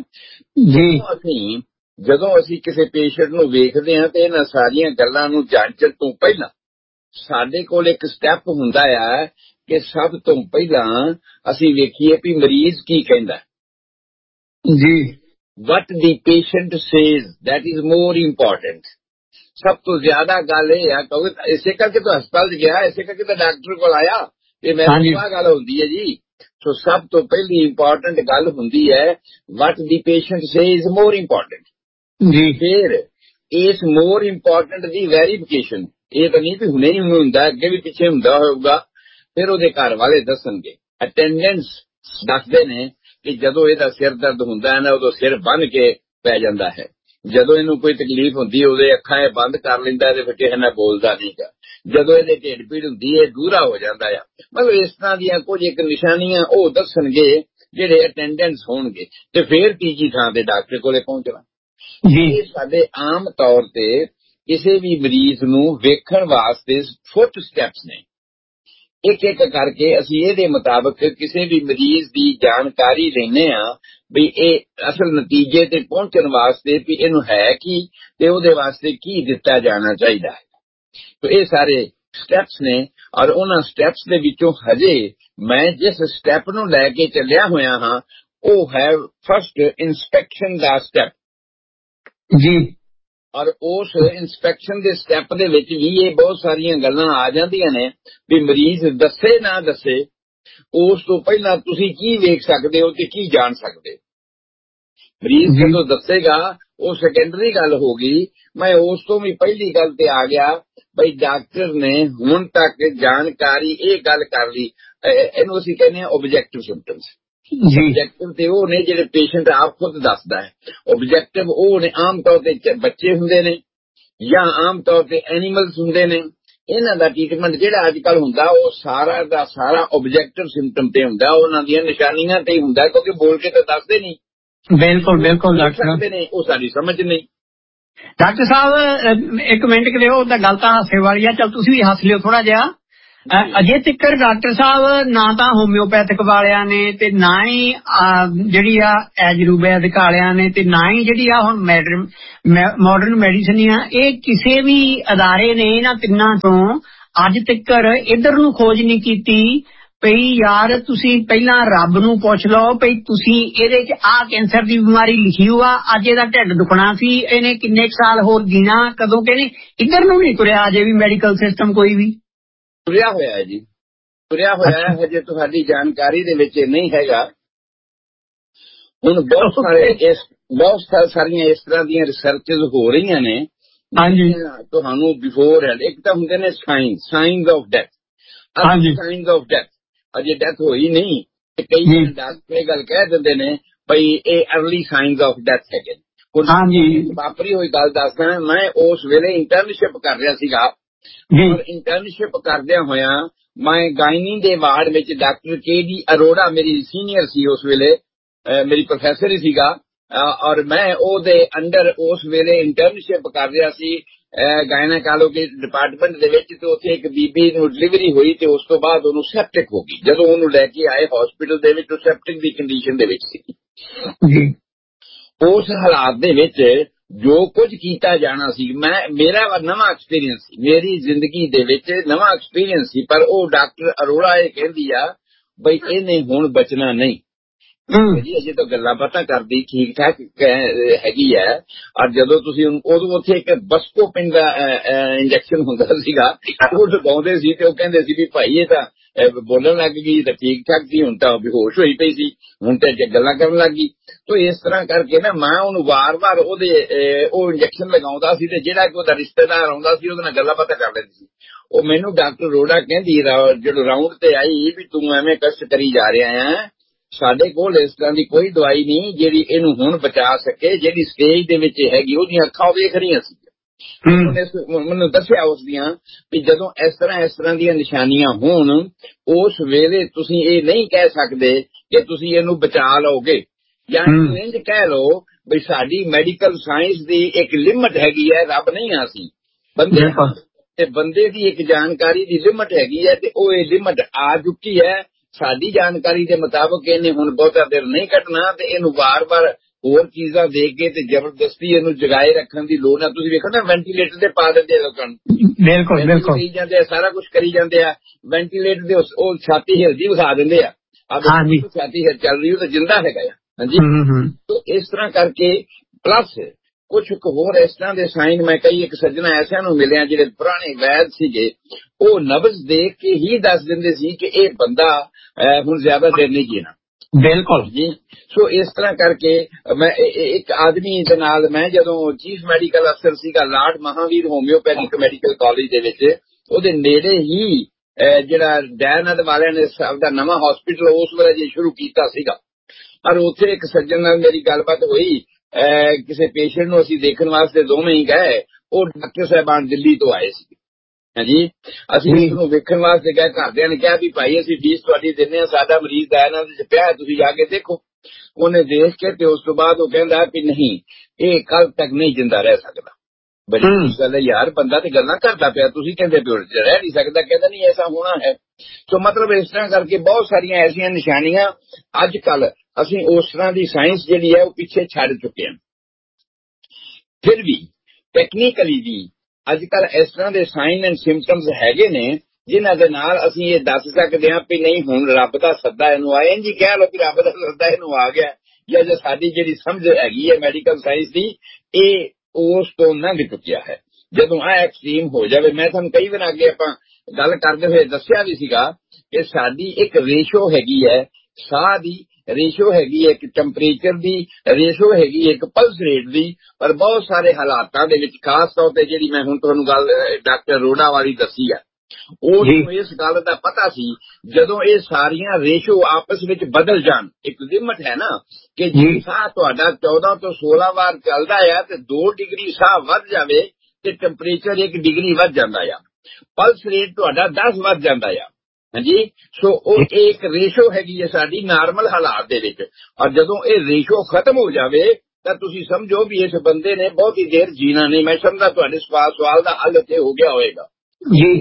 ਜੀ। ਜਦੋਂ ਅਸੀਂ ਕਿਸੇ ਪੇਸ਼ੈਂਟ ਨੂੰ ਵੇਖਦੇ ਹਾਂ ਤੇ ਇਹਨਾਂ ਸਾਰੀਆਂ ਗੱਲਾਂ ਨੂੰ ਜਾਂਚਣ ਤੋਂ ਪਹਿਲਾਂ ਸਾਡੇ ਕੋਲ ਇੱਕ ਸਟੈਪ ਹੁੰਦਾ ਆ ਕਿ ਸਭ ਤੋਂ ਪਹਿਲਾਂ ਅਸੀਂ ਵੇਖੀਏ ਵੀ ਮਰੀਜ਼ ਕੀ ਕਹਿੰਦਾ ਜੀ। ਵਟ ਦੀ patient says that is more important. ਸਭ ਤੋਂ ਜ਼ਿਆਦਾ ਗੱਲ ਇਹ ਆ ਕਿਉਂਕਿ ਇਸੇ ਕਰਕੇ ਤਾਂ ਹਸਪਤਾਲ 'ਚ ਗਿਆ, ਇਸੇ ਕਰਕੇ ਤਾਂ ਡਾਕਟਰ ਕੋਲ ਆਇਆ ਤੇ ਮੈਨੂੰ ਆਹ ਗੱਲ ਹੁੰਦੀ ਹੈ ਜੀ। ਸੋ ਸਭ ਤੋਂ ਪਹਿਲੀ ਇੰਪੋਰਟੈਂਟ ਗੱਲ ਹੁੰਦੀ ਹੈ ਵਟ ਦੀ ਪੇਸ਼ੈਂਟ ਸੇਜ਼ ਮੋਰ ਇੰਪੋਰਟੈਂਟ ਜੀ। ਫਿਰ ਇਸ ਮੋਰ ਇੰਪੋਰਟੈਂਟ ਦੀ ਵੈਰੀਫਿਕੇਸ਼ਨ, ਇਹ ਤਾਂ ਨਹੀਂ ਵੀ ਹੁਣੇ ਹੀ ਹੁੰਦਾ, ਅੱਗੇ ਵੀ ਪਿੱਛੇ ਹੁੰਦਾ ਹੋਊਗਾ। ਫਿਰ ਉਹਦੇ ਘਰ ਵਾਲੇ ਦੱਸਣਗੇ, ਅਟੈਂਡੈਂਸ ਦੱਸਦੇ ਨੇ ਕਿ ਜਦੋਂ ਇਹਦਾ ਸਿਰ ਦਰਦ ਹੁੰਦਾ ਹੈ ਨਾ ਉਦੋਂ ਸਿਰ ਬੰਨ ਕੇ ਪੈ ਜਾਂਦਾ ਹੈ, ਜਦੋਂ ਇਹਨੂੰ ਕੋਈ ਤਕਲੀਫ ਹੁੰਦੀ ਉਹਦੇ ਅੱਖਾਂ ਇਹ ਬੰਦ ਕਰ ਲੈਂਦਾ ਤੇ ਫਿਰ ਕਿਸੇ ਨਾਲ ਬੋਲਦਾ ਨਹੀਂਗਾ, ਜਦੋਂ ਇਹਦੇ ਢਿੱਡ ਪੀੜ ਹੁੰਦੀ ਹੈ ਦੂਰਾ ਹੋ ਜਾਂਦਾ ਆ। ਮਤਲਬ ਇਸ ਤਰ੍ਹਾਂ ਦੀਆਂ ਕੁਝ ਇੱਕ ਨਿਸ਼ਾਨੀਆਂ ਉਹ ਦੱਸਣਗੇ ਜਿਹੜੇ ਅਟੈਂਡੈਂਸ ਹੋਣਗੇ ਤੇ ਫਿਰ ਤੀਜੀ ਥਾਂ ਤੇ ਡਾਕਟਰ ਕੋਲੇ ਪਹੁੰਚਣਾ। ਇਹ ਸਾਡੇ ਆਮ ਤੌਰ ਤੇ ਕਿਸੇ ਵੀ ਮਰੀਜ਼ ਨੂੰ ਵੇਖਣ ਵਾਸਤੇ ਫੁੱਟ ਸਟੈਪਸ ਨੇ। ਇੱਕ ਇੱਕ ਕਰਕੇ ਅਸੀਂ ਇਹਦੇ ਮੁਤਾਬਕ ਕਿਸੇ ਵੀ ਮਰੀਜ਼ ਦੀ ਜਾਣਕਾਰੀ ਲੈਂਦੇ ਹਾਂ ਵੀ ਇਹ ਅਸਲ ਨਤੀਜੇ ਤੇ ਪਹੁੰਚਣ ਵਾਸਤੇ ਵੀ ਇਹਨੂੰ ਹੈ ਕੀ ਤੇ ਉਹਦੇ ਵਾਸਤੇ ਕੀ ਦਿੱਤਾ ਜਾਣਾ ਚਾਹੀਦਾ ਹੈ। ਤੇ ਇਹ ਸਾਰੇ ਸਟੈਪਸ ਨੇ ਔਰ ਉਹਨਾਂ ਸਟੈਪਸ ਦੇ ਵਿੱਚੋਂ ਹਜੇ ਮੈਂ ਜਿਸ ਸਟੈਪ ਨੂੰ ਲੈ ਕੇ ਚੱਲਿਆ ਹੋਇਆ ਹਾਂ ਉਹ ਹੈ ਫਸਟ ਇਨਸਪੈਕਸ਼ਨ ਦਾ ਸਟੈਪ ਜੀ। ਔਰ ਉਸ ਇਨਸਪੈਕਸ਼ਨ ਦੇ ਸਟੈਪ ਦੇ ਵਿੱਚ ਵੀ ਇਹ ਬਹੁਤ ਸਾਰੀਆਂ ਗੱਲਾਂ ਆ ਜਾਂਦੀਆਂ ਨੇ ਵੀ ਮਰੀਜ਼ ਦੱਸੇ ਨਾ ਦੱਸੇ ਉਸ ਤੋਂ ਪਹਿਲਾਂ ਤੁਸੀਂ ਕੀ ਵੇਖ ਸਕਦੇ ਹੋ ਤੇ ਕੀ ਜਾਣ ਸਕਦੇ ਹੋ। ਮਰੀਜ਼ ਜਦੋਂ ਦੱਸੇਗਾ ਉਹ ਸੈਕੰਡਰੀ ਗੱਲ ਹੋ ਗਈ। ਮੈਂ ਉਸ ਤੋਂ ਵੀ ਪਹਿਲੀ ਗੱਲ ਤੇ ਆ ਗਿਆ ਬਈ ਡਾਕਟਰ ਨੇ ਹੁਣ ਤੱਕ ਜਾਣਕਾਰੀ ਇਹ ਗੱਲ ਕਰ ਲਈ, ਇਹਨੂੰ ਅਸੀਂ ਕਹਿੰਦੇ ਹਾਂ ਓਬਜੈਕਟਿਵ ਸਿੰਪਟਮਸ। ਓਬਜੈਕਟਿਵ ਤੇ ਉਹ ਨੇ ਜਿਹੜੇ ਪੇਸ਼ੈਂਟ ਆਪ ਖੁਦ ਦੱਸਦਾ ਹੈ, ਓਬਜੈਕਟਿਵ ਉਹ ਨੇ ਆਮ ਤੌਰ ਤੇ ਬੱਚੇ ਹੁੰਦੇ ਨੇ ਜਾਂ ਆਮ ਤੌਰ ਤੇ ਐਨੀਮਲਸ ਹੁੰਦੇ ਨੇ। ਇਹਨਾਂ ਦਾ ਟ੍ਰੀਟਮੈਂਟ ਜਿਹੜਾ ਅੱਜ ਕੱਲ੍ਹ ਹੁੰਦਾ ਉਹ ਸਾਰਾ ਦਾ ਸਾਰਾ ਓਬਜੈਕਟਿਵ ਸਿੰਪਟਮ ਤੇ ਹੁੰਦਾ, ਉਹਨਾਂ ਦੀਆਂ ਨਿਸ਼ਾਨੀਆਂ ਤੇ ਹੁੰਦਾ ਕਿਉਂਕਿ ਬੋਲ ਕੇ ਤਾਂ ਦੱਸਦੇ ਨਹੀਂ। ਬਿਲਕੁਲ ਬਿਲਕੁਲ ਡਾਕਟਰ ਨੇ ਉਹ ਸਾਡੀ ਸਮਝ ਨਹੀਂ। ਡਾਕਟਰ ਸਾਹਿਬ ਇੱਕ ਮਿੰਟ ਕਿ ਦਿਓ, ਤਾਂ ਗੱਲ ਤਾਂ ਹਾਸੇ ਵਾਲੀ ਆ, ਚਲ ਤੁਸੀਂ ਵੀ ਹੱਸ ਲਿਓ ਥੋੜਾ ਜਿਹਾ। ਅਜੇ ਤੱਕ ਡਾਕਟਰ ਸਾਹਿਬ ਨਾ ਤਾਂ ਹੋਮਿਓਪੈਥਿਕ ਵਾਲਿਆਂ ਨੇ ਤੇ ਨਾ ਹੀ ਜਿਹੜੀ ਆ ਆਯੁਰਵੈਦਿਕ ਵਾਲਿਆਂ ਨੇ ਤੇ ਨਾ ਹੀ ਜਿਹੜੀ ਆ ਹੁਣ ਮਾਡਰਨ ਮੈਡੀਸਨ ਆ, ਇਹ ਕਿਸੇ ਵੀ ਅਦਾਰੇ ਨੇ ਇਹਨਾਂ ਤਿੰਨਾਂ ਤੋਂ ਅੱਜ ਤੱਕ ਇੱਧਰ ਨੂੰ ਖੋਜ ਨਹੀਂ ਕੀਤੀ ਪਈ ਯਾਰ ਤੁਸੀਂ ਪਹਿਲਾਂ ਰੱਬ ਨੂੰ ਪੁੱਛ ਲਓ ਪਈ ਤੁਸੀਂ ਇਹਦੇ 'ਚ ਆਹ ਕੈਂਸਰ ਦੀ ਬਿਮਾਰੀ ਲਿਖੀ ਹੋਆ, ਅੱਜ ਇਹਦਾ ਢਿੱਡ ਦੁਖਣਾ ਸੀ, ਇਹਨੇ ਕਿੰਨੇ ਸਾਲ ਹੋਰ ਜੀਣਾ, ਕਦੋਂ ਕਹਿੰਦੇ ਇੱਧਰ ਨੂੰ ਨਹੀਂ ਤੁਰਿਆ ਅਜੇ ਵੀ ਮੈਡੀਕਲ ਸਿਸਟਮ ਕੋਈ ਵੀ। ਤੁਰਿਆ ਹੋਇਆ ਹੈ ਜੀ, ਤੁਰਿਆ ਹੋਇਆ ਹੈ, ਹਜੇ ਤੁਹਾਡੀ ਜਾਣਕਾਰੀ ਦੇ ਵਿੱਚ ਨਹੀਂ ਹੈਗਾ। ਹੁਣ ਬਹੁਤ ਸਾਰੀਆਂ ਇਸ ਤਰ੍ਹਾਂ ਦੀਆਂ ਰਿਸਰਚਸ ਹੋ ਰਹੀਆਂ ਨੇ। ਹਾਂਜੀ, ਤੁਹਾਨੂੰ ਬਿਫੋਰ ਇੱਕ ਤਾਂ ਹੁੰਦੇ ਨੇ sinus of death. Sinus of death Ajay death ਹੋਈ ਨਹੀਂ ਤੇ ਕਈ ਡਾਕਟਰ ਇਹ ਗੱਲ ਕਹਿ ਦਿੰਦੇ ਨੇ ਬਈ ਇਹ ਅਰਲੀ ਸਾਈਨਸ ਆਫ ਡੈਥ ਹੈਗੇ। ਵਾਪਰੀ ਹੋਈ ਗੱਲ ਦੱਸਦਾ, ਮੈਂ ਉਸ ਵੇਲੇ ਇੰਟਰਨਸ਼ਿਪ ਕਰ ਰਿਹਾ ਸੀਗਾ ਔਰ ਇੰਟਰਨਸ਼ਿਪ ਕਰਦਿਆਂ ਹੋਇਆ ਮੈਂ ਗਾਇਨੀ ਦੇ ਵਾਰਡ ਵਿੱਚ ਡਾਕਟਰ KD ਅਰੋੜਾ ਮੇਰੀ ਸੀਨੀਅਰ ਸੀ ਉਸ ਵੇਲੇ, ਮੇਰੀ ਪ੍ਰੋਫੈਸਰ ਹੀ ਸੀਗਾ ਔਰ ਮੈਂ ਉਹਦੇ ਅੰਡਰ ਉਸ ਵੇਲੇ ਇੰਟਰਨਸ਼ਿਪ ਕਰ ਰਿਹਾ ਸੀ ਗਾਇਨਾਕੋਲੋਜੀ ਡਿਪਾਰਟਮੈਂਟ ਦੇ ਵਿੱਚ। ਤੇ ਉੱਥੇ ਇੱਕ ਬੀਬੀ ਨੂੰ ਡਿਲੀਵਰੀ ਹੋਈ ਤੇ ਉਸ ਤੋਂ ਬਾਅਦ ਉਹਨੂੰ ਸੈਪਟਿਕ ਹੋ ਗਈ। ਜਦੋਂ ਉਹਨੂੰ ਲੈ ਕੇ ਆਏ ਹਸਪੀਟਲ ਦੇ ਵਿੱਚ ਉਹ ਸੈਪਟਿਕ ਦੀ ਕੰਡੀਸ਼ਨ ਦੇ ਵਿੱਚ ਸੀ। ਉਸ ਹਾਲਾਤ ਦੇ ਵਿੱਚ ਜੋ ਕੁਝ ਕੀਤਾ ਜਾਣਾ ਸੀ ਮੇਰਾ ਨਵਾਂ ਐਕਸਪੀਰੀਅੰਸ ਸੀ, ਮੇਰੀ ਜ਼ਿੰਦਗੀ ਦੇ ਵਿੱਚ ਨਵਾਂ ਐਕਸਪੀਰੀਅੰਸ ਸੀ। ਪਰ ਉਹ ਡਾਕਟਰ ਅਰੋੜਾ ਇਹ ਕਹਿੰਦੀ ਆ ਬਈ ਇਹਨੇ ਹੁਣ ਬਚਣਾ ਨਹੀਂ ਜੀ, ਅਜੇ ਤਾਂ ਗੱਲਾਂ ਬਾਤਾਂ ਕਰਦੀ ਠੀਕ ਠਾਕ ਹੈਗੀ ਹੈ। ਔਰ ਜਦੋਂ ਤੁਸੀਂ ਉਦੋਂ ਉੱਥੇ ਇੱਕ ਬਸਕੋ ਪਿੰਡ ਦਾ ਇੰਜੈਕਸ਼ਨ ਹੁੰਦਾ ਸੀਗਾ, ਉਹ ਲਗਾਉਂਦੇ ਸੀ ਤੇ ਉਹ ਕਹਿੰਦੇ ਸੀ ਵੀ ਭਾਈ ਇਹ ਤਾਂ ਬੋਲਣ ਲੱਗ ਗਈ ਤਾਂ ਠੀਕ ਠਾਕ ਸੀ, ਹੁਣ ਤਾਂ ਬੇਹੋਸ਼ ਹੋਈ ਪਈ ਸੀ, ਹੁਣ ਤਾਂ ਗੱਲਾਂ ਕਰਨ ਲੱਗ ਗਈ। ਤਾਂ ਇਸ ਤਰ੍ਹਾਂ ਕਰਕੇ ਨਾ ਮੈਂ ਉਹਨੂੰ ਵਾਰ-ਵਾਰ ਉਹ ਇੰਜੈਕਸ਼ਨ ਲਗਾਉਂਦਾ ਸੀ ਤੇ ਜਿਹੜਾ ਕਿ ਉਹਦਾ ਰਿਸ਼ਤੇਦਾਰ ਆਉਂਦਾ ਸੀ ਉਹਦੇ ਨਾਲ ਗੱਲਾਂ ਬਾਤਾਂ ਕਰ ਲੈਂਦੀ ਸੀ। ਉਹ ਮੈਨੂੰ ਡਾਕਟਰ ਰੋੜਾ ਕਹਿੰਦੀ ਜਦੋਂ ਰਾਊਂਡ ਤੇ ਆਈ ਵੀ ਤੂੰ ਐਵੇਂ ਕਸ਼ਟ ਕਰੀ ਜਾ ਰਿਹਾ ਆ, ਸਾਡੇ ਕੋਲ ਇਸ ਤਰ੍ਹਾਂ ਦੀ ਕੋਈ ਦਵਾਈ ਨਹੀਂ ਜਿਹੜੀ ਇਹਨੂੰ ਹੁਣ ਬਚਾ ਸਕੇ। ਜਿਹੜੀ ਸਟੇਜ ਦੇ ਵਿੱਚ ਹੈਗੀ ਉਹਦੀਆਂ ਅੱਖਾਂ ਵੇਖ ਰਹੀਆਂ ਸੀ। ਮੈਨੂੰ ਦੱਸਿਆ ਉਸ ਦੀਆਂ ਵੀ ਜਦੋਂ ਇਸ ਤਰ੍ਹਾਂ ਦੀਆਂ ਨਿਸ਼ਾਨੀਆਂ ਹੋਣ ਉਸ ਵੇਲੇ ਤੁਸੀਂ ਇਹ ਨਹੀਂ ਕਹਿ ਸਕਦੇ ਕਿ ਤੁਸੀਂ ਇਹਨੂੰ ਬਚਾ ਲਓਗੇ, ਜਾਂ ਇੰਝ ਕਹਿ ਲਓ ਵੀ ਸਾਡੀ ਮੈਡੀਕਲ ਸਾਇੰਸ ਦੀ ਇੱਕ ਲਿਮਟ ਹੈਗੀ ਹੈ। ਰੱਬ ਨਹੀਂ ਆ ਅਸੀਂ ਬੰਦੇ ਤੇ ਬੰਦੇ ਦੀ ਇੱਕ ਜਾਣਕਾਰੀ ਦੀ ਲਿਮਟ ਹੈਗੀ ਹੈ ਤੇ ਉਹ ਇਹ ਲਿਮਟ ਆ ਚੁੱਕੀ ਹੈ। ਸਾਡੀ ਜਾਣਕਾਰੀ ਦੇ ਮੁਤਾਬਕ ਇਹਨੇ ਹੁਣ ਬਹੁਤਾ ਦੇਰ ਨਹੀਂ ਕੱਟਣਾ ਤੇ ਇਹਨੂੰ ਵਾਰ-ਵਾਰ ਹੋਰ ਚੀਜ਼ਾਂ ਦੇ ਕੇ ਤੇ ਜ਼ਬਰਦਸਤੀ ਇਹਨੂੰ ਜਗਾਏ ਰੱਖਣ ਦੀ ਲੋੜ ਹੈ। ਤੁਸੀਂ ਵੇਖੋ ਨਾ ਵੈਂਟੀਲੇਟਰ ਤੇ ਪਾ ਦਿੰਦੇ ਆ ਲੋਕਾਂ ਨੂੰ, ਬਿਲਕੁਲ ਕਰੀ ਜਾਂਦੇ ਆ, ਸਾਰਾ ਕੁਝ ਕਰੀ ਜਾਂਦੇ ਆ। ਵੈਂਟੀਲੇਟਰ ਦੇ ਉਹ ਛਾਤੀ ਹਿਲਦੀ ਵਿਖਾ ਦਿੰਦੇ ਆ, ਛਾਤੀ ਹਿਲ ਚੱਲ ਰਹੀ ਉਹ ਤਾਂ ਜਿੰਦਾ ਹੈਗਾ ਆ। ਹਾਂਜੀ, ਇਸ ਤਰ੍ਹਾਂ ਕਰਕੇ ਪਲੱਸ ਕੁਝ ਹੋਰ ਇਸ ਤਰ੍ਹਾਂ ਦੇ ਸਾਈਨ ਮੈਂ ਕਈ ਇੱਕ ਸੱਜਣਾ ਐਸਿਆਂ ਨੂੰ ਮਿਲਿਆ ਜਿਹੜੇ ਪੁਰਾਣੇ ਵੈਦ ਸੀਗੇ, ਉਹ ਨਬਜ਼ ਦੇਖ ਕੇ ਹੀ ਦੱਸ ਦਿੰਦੇ ਸੀ ਕਿ ਇਹ ਬੰਦਾ ਹੁਣ ਜ਼ਿਆਦਾ ਦੇਰ ਨਹੀਂ ਜੀਣਾ। ਬਿਲਕੁਲ ਜੀ। ਸੋ ਇਸ ਤਰ੍ਹਾਂ ਕਰਕੇ ਮੈਂ ਇੱਕ ਆਦਮੀ ਦੇ ਨਾਲ ਮੈਂ ਜਦੋਂ ਚੀਫ ਮੈਡੀਕਲ ਅਫਸਰ ਸੀਗਾ Lord Mahavir homeopathic medical college ਦੇ ਵਿੱਚ, ਉਹਦੇ ਨੇੜੇ ਹੀ ਜਿਹੜਾ ਦਇਆਨੰਦ ਵਾਲਿਆਂ ਨੇ ਆਪਦਾ ਨਵਾਂ ਹਸਪੀਟਲ ਉਸ ਵੇਲੇ ਜੇ ਸ਼ੁਰੂ ਕੀਤਾ ਸੀਗਾ। ਔਰ ਉੱਥੇ ਇੱਕ ਸੱਜਣ ਨਾਲ ਮੇਰੀ ਗੱਲਬਾਤ ਹੋਈ, ਕਿਸੇ ਪੇਸ਼ੈਂਟ ਨੂੰ ਅਸੀਂ ਦੇਖਣ ਵਾਸਤੇ ਦੋਵੇਂ ਹੀ ਗਏ। ਉਹ ਡਾਕਟਰ ਸਾਹਿਬਾਨ ਦਿੱਲੀ ਤੋਂ ਆਏ ਸੀ। ਹਾਂਜੀ, ਅਸੀਂ ਉਸ ਨੂੰ ਵੇਖਣ ਵਾਸਤੇ ਗਏ। ਘਰਦਿਆਂ ਨੇ ਕਿਹਾ ਵੀ ਭਾਈ ਅਸੀਂ ਫੀਸ ਤੁਹਾਡੀ ਦਿੰਦੇ ਹਾਂ, ਸਾਡਾ ਮਰੀਜ਼ ਦਇਆਨੰਦ ਚ ਪਿਆ, ਤੁਸੀਂ ਜਾ ਕੇ ਦੇਖੋ। ਉਹਨੇ ਦੇਖ ਕੇ ਤੇ ਉਸ ਤੋਂ ਬਾਅਦ ਉਹ ਕਹਿੰਦਾ ਵੀ ਨਹੀਂ, ਇਹ ਕੱਲ ਤੱਕ ਨਹੀਂ ਜਿੰਦਾ ਰਹਿ ਸਕਦਾ। ਬੜੀ ਗੱਲ ਹੈ ਯਾਰ, ਬੰਦਾ ਤੇ ਗੱਲਾਂ ਕਰਦਾ ਪਿਆ, ਤੁਸੀਂ ਕਹਿੰਦੇ ਪਿਓ ਰਹਿ ਨਹੀਂ ਸਕਦਾ। ਕਹਿੰਦਾ ਨਹੀਂ ਐਸਾ ਹੋਣਾ ਹੈ। ਸੋ ਮਤਲਬ ਇਸ ਤਰ੍ਹਾਂ ਕਰਕੇ ਬਹੁਤ ਸਾਰੀਆਂ ਐਸੀਆਂ ਨਿਸ਼ਾਨੀਆਂ ਅੱਜ ਕੱਲ ਅਸੀਂ ਉਸ ਤਰ੍ਹਾਂ ਦੀ ਸਾਇੰਸ ਜਿਹੜੀ ਹੈ ਉਹ ਪਿੱਛੇ ਛੱਡ ਚੁੱਕੇ ਹਾਂ। ਫਿਰ ਵੀ ਟੈਕਨੀਕਲੀ ਵੀ ਅੱਜ ਕੱਲ ਇਸ ਤਰ੍ਹਾਂ ਦੇ ਸਾਈਨ ਐਂਡ ਸਿੰਪਟਮਸ ਹੈਗੇ ਨੇ ਜਿਨ੍ਹਾਂ ਦੇ ਨਾਲ ਅਸੀਂ ਇਹ ਦੱਸ ਸਕਦੇ ਹਾਂ ਵੀ ਨਹੀਂ ਹੁਣ ਰੱਬ ਦਾ ਸੱਦਾ ਇਹਨੂੰ ਆਇਆ। ਇੰਝ ਕਹਿ ਲਓ ਵੀ ਰੱਬ ਦਾ ਸੱਦਾ ਇਹਨੂੰ ਆ ਗਿਆ, ਜਾਂ ਜੋ ਸਾਡੀ ਜਿਹੜੀ ਸਮਝ ਹੈਗੀ ਹੈ ਮੈਡੀਕਲ ਸਾਇੰਸ ਦੀ ਇਹ ਉਸ ਤੋਂ ਲੰਘ ਚੁੱਕਿਆ ਹੈ। ਜਦੋਂ ਆ ਐਕਸਟ੍ਰੀਮ ਹੋ ਜਾਵੇ, ਮੈਂ ਤੁਹਾਨੂੰ ਕਈ ਵਾਰ ਅੱਗੇ ਆਪਾਂ ਗੱਲ ਕਰਦੇ ਹੋਏ ਦੱਸਿਆ ਵੀ ਸੀਗਾ ਕਿ ਸਾਡੀ ਇੱਕ ਰੇਸ਼ੋ ਹੈਗੀ ਹੈ, ਸਾਹ ਦੀ ਰੇਸ਼ੋ ਹੈਗੀ ਹੈ, ਇੱਕ ਟੈਂਪਰੇਚਰ ਦੀ ਰੇਸ਼ੋ ਹੈਗੀ ਹੈ, ਇੱਕ ਪਲਸ ਰੇਟ ਦੀ। ਪਰ ਬਹੁਤ ਸਾਰੇ ਹਾਲਾਤਾਂ ਦੇ ਵਿੱਚ ਖਾਸ ਤੌਰ ਤੇ ਜਿਹੜੀ ਮੈਂ ਹੁਣ ਤੁਹਾਨੂੰ ਗੱਲ ਡਾਕਟਰ ਰੋੜਾ ਵਾਲੀ ਦੱਸੀ ਆ, ਉਹਨੂੰ ਇਸ ਗੱਲ ਦਾ ਪਤਾ ਸੀ ਜਦੋਂ ਇਹ ਸਾਰੀਆਂ ਰੇਸ਼ੋ ਆਪਸ ਵਿੱਚ ਬਦਲ ਜਾਣ। ਇੱਕ ਲਿਮਟ ਹੈ ਨਾ ਕਿ ਜੇ ਸਾਹ ਤੁਹਾਡਾ 14 ਤੋਂ 16 ਵਾਰ ਚੱਲਦਾ ਆ ਤੇ 2 ਡਿਗਰੀ ਸਾਹ ਵੱਧ ਜਾਵੇ ਤੇ ਟੈਂਪਰੇਚਰ 1 ਡਿਗਰੀ ਵੱਧ ਜਾਂਦਾ ਆ, ਪਲਸ ਰੇਟ ਤੁਹਾਡਾ 10 ਵੱਧ ਜਾਂਦਾ ਆ। ਹਾਂਜੀ, ਸੋ ਉਹ ਇੱਕ ਰੇਸ਼ੋ ਹੈਗੀ ਹੈ ਸਾਡੀ ਨਾਰਮਲ ਹਾਲਾਤ ਦੇ ਵਿੱਚ। ਔਰ ਜਦੋਂ ਇਹ ਰੇਸ਼ੋ ਖਤਮ ਹੋ ਜਾਵੇ ਤਾਂ ਤੁਸੀਂ ਸਮਝੋ ਵੀ ਇਸ ਬੰਦੇ ਨੇ ਬਹੁਤੀ ਦੇਰ ਜੀਣਾ ਨਹੀਂ। ਮੈਂ ਸਮਝਦਾ ਤੁਹਾਡੇ ਸਵਾਲ ਦਾ ਹੱਲ ਇੱਥੇ ਹੋ ਗਿਆ ਹੋਏਗਾ ਜੀ।